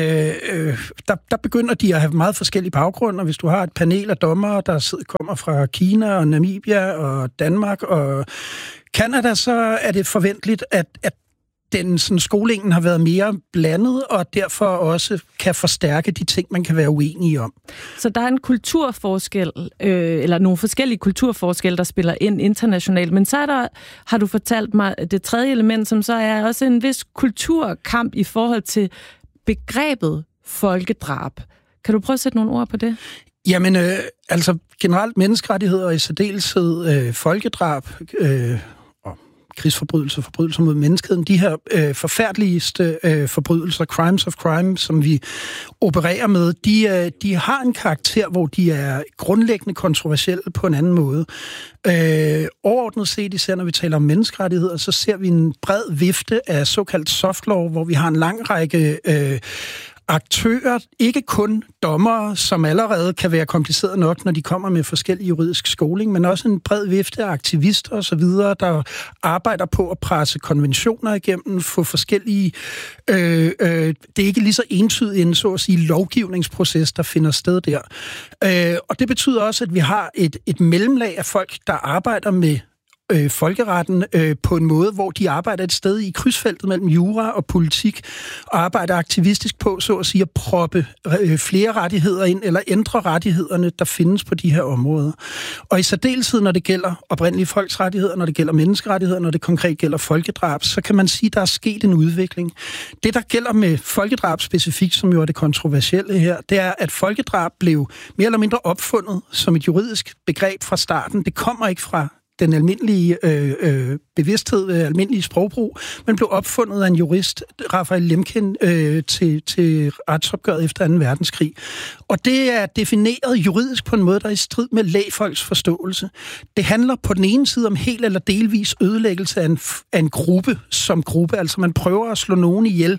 der begynder de at have meget forskellige baggrunde, og hvis du har et panel af dommere, der kommer fra Kina og Namibia og Danmark og Canada, så er det forventeligt, at den sådan, skolingen har været mere blandet, og derfor også kan forstærke de ting, man kan være uenige om. Så der er en kulturforskel, eller nogle forskellige kulturforskelle, der spiller ind internationalt, men så er der, har du fortalt mig, det tredje element, som så er også en vis kulturkamp i forhold til begrebet folkedrab. Kan du prøve at sætte nogle ord på det? Jamen, altså generelt menneskerettigheder og i særdeleshed folkedrab, krigsforbrydelser, forbrydelser mod menneskeheden, de her forfærdeligste forbrydelser, crimes of crime, som vi opererer med, de har en karakter, hvor de er grundlæggende kontroversielle på en anden måde. Overordnet set, især når vi taler om menneskerettigheder, så ser vi en bred vifte af såkaldt soft law, hvor vi har en lang række aktører, ikke kun dommere, som allerede kan være kompliceret nok, når de kommer med forskellige juridisk skoling, men også en bred vifte af aktivister og så videre, der arbejder på at presse konventioner igennem, få forskellige det er ikke lige så entydigt en, så at sige, lovgivningsproces, der finder sted der. Og det betyder også, at vi har et mellemlag af folk, der arbejder med folkeretten på en måde, hvor de arbejder et sted i krydsfeltet mellem jura og politik, og arbejder aktivistisk på, så at sige, at proppe flere rettigheder ind, eller ændre rettighederne, der findes på de her områder. Og i særdeleshed, når det gælder oprindelige folks rettigheder, når det gælder menneskerettigheder, når det konkret gælder folkedrab, så kan man sige, at der er sket en udvikling. Det, der gælder med folkedrab specifikt, som jo er det kontroversielle her, det er, at folkedrab blev mere eller mindre opfundet som et juridisk begreb fra starten. Det kommer ikke fra den almindelige bevidsthed, almindelige sprogbrug, men blev opfundet af en jurist, Raphael Lemkin, til retsopgøret efter 2. verdenskrig. Og det er defineret juridisk på en måde, der er i strid med lægfolks forståelse. Det handler på den ene side om helt eller delvis ødelæggelse af en gruppe som gruppe, altså man prøver at slå nogen ihjel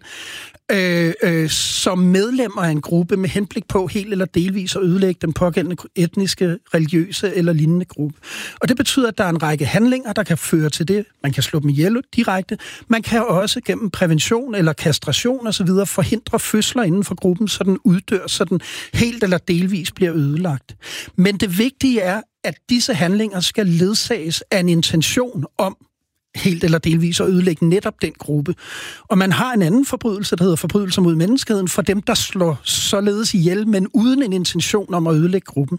som medlemmer af en gruppe med henblik på helt eller delvis at ødelægge den pågældende etniske, religiøse eller lignende gruppe. Og det betyder, at der er en række handlinger, der kan føre til det. Man kan slå dem ihjel direkte. Man kan også gennem prævention eller kastration osv. forhindre fødsler inden for gruppen, så den uddør, så den helt eller delvis bliver ødelagt. Men det vigtige er, at disse handlinger skal ledsages af en intention om helt eller delvis at ødelægge netop den gruppe. Og man har en anden forbrydelse, der hedder forbrydelser mod menneskeheden, for dem, der slår således ihjel, men uden en intention om at ødelægge gruppen.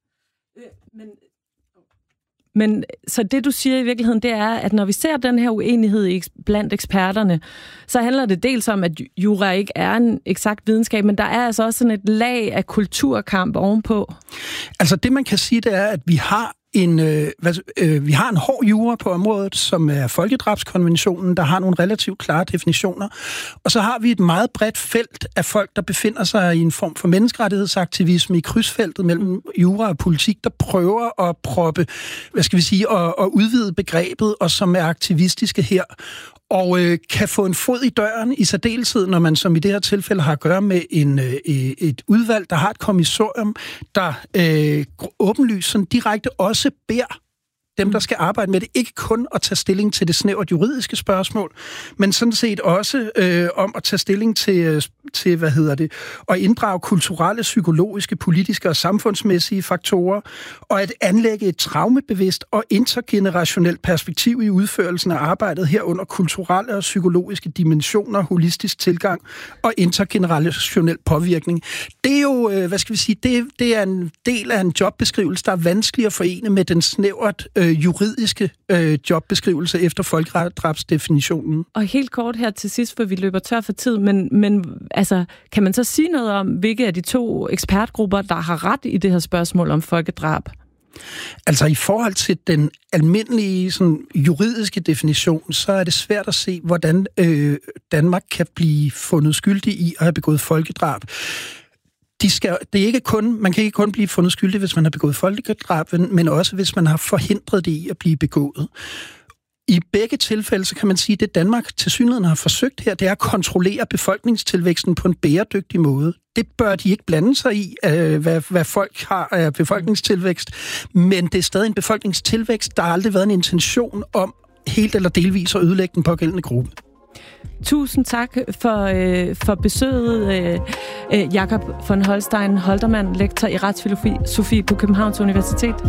Men så det, du siger i virkeligheden, det er, at når vi ser den her uenighed blandt eksperterne, så handler det dels om, at jura ikke er en eksakt videnskab, men der er altså også sådan et lag af kulturkamp ovenpå. Altså det, man kan sige, det er, at vi har vi har en hård jura på området, som er folkedrabskonventionen, der har nogle relativt klare definitioner. Og så har vi et meget bredt felt af folk, der befinder sig i en form for menneskerettighedsaktivisme i krydsfeltet mellem jura og politik, der prøver at proppe, at udvide begrebet, og som er aktivistiske her. Og kan få en fod i døren i særdeleshed, når man som i det her tilfælde har at gøre med et udvalg, der har et kommissorium, der åbenlyst sådan direkte også beder dem, der skal arbejde med det, ikke kun at tage stilling til det snævert juridiske spørgsmål, men sådan set også om at tage stilling til at inddrage kulturelle, psykologiske, politiske og samfundsmæssige faktorer, og at anlægge et traumebevidst og intergenerationelt perspektiv i udførelsen af arbejdet herunder kulturelle og psykologiske dimensioner, holistisk tilgang og intergenerationel påvirkning. Det er jo, det er en del af en jobbeskrivelse, der er vanskelig at forene med den snævert juridiske jobbeskrivelse efter folkedrabsdefinitionen. Og helt kort her til sidst, for vi løber tør for tid, men altså, kan man så sige noget om, hvilke af de to ekspertgrupper, der har ret i det her spørgsmål om folkedrab? Altså i forhold til den almindelige sådan, juridiske definition, så er det svært at se, hvordan Danmark kan blive fundet skyldig i at have begået folkedrab. Man kan ikke kun blive fundet skyldig, hvis man har begået folkedrab, men også hvis man har forhindret det i at blive begået. I begge tilfælde, så kan man sige, at det Danmark tilsyneladende har forsøgt her, det er at kontrollere befolkningstilvæksten på en bæredygtig måde. Det bør de ikke blande sig i, hvad folk har af befolkningstilvækst, men det er stadig en befolkningstilvækst. Der har aldrig været en intention om helt eller delvis at ødelægge den pågældende gruppe. Tusind tak for besøget, Jakob von Holstein Holtermann, lektor i retsfilosofi på Københavns Universitet.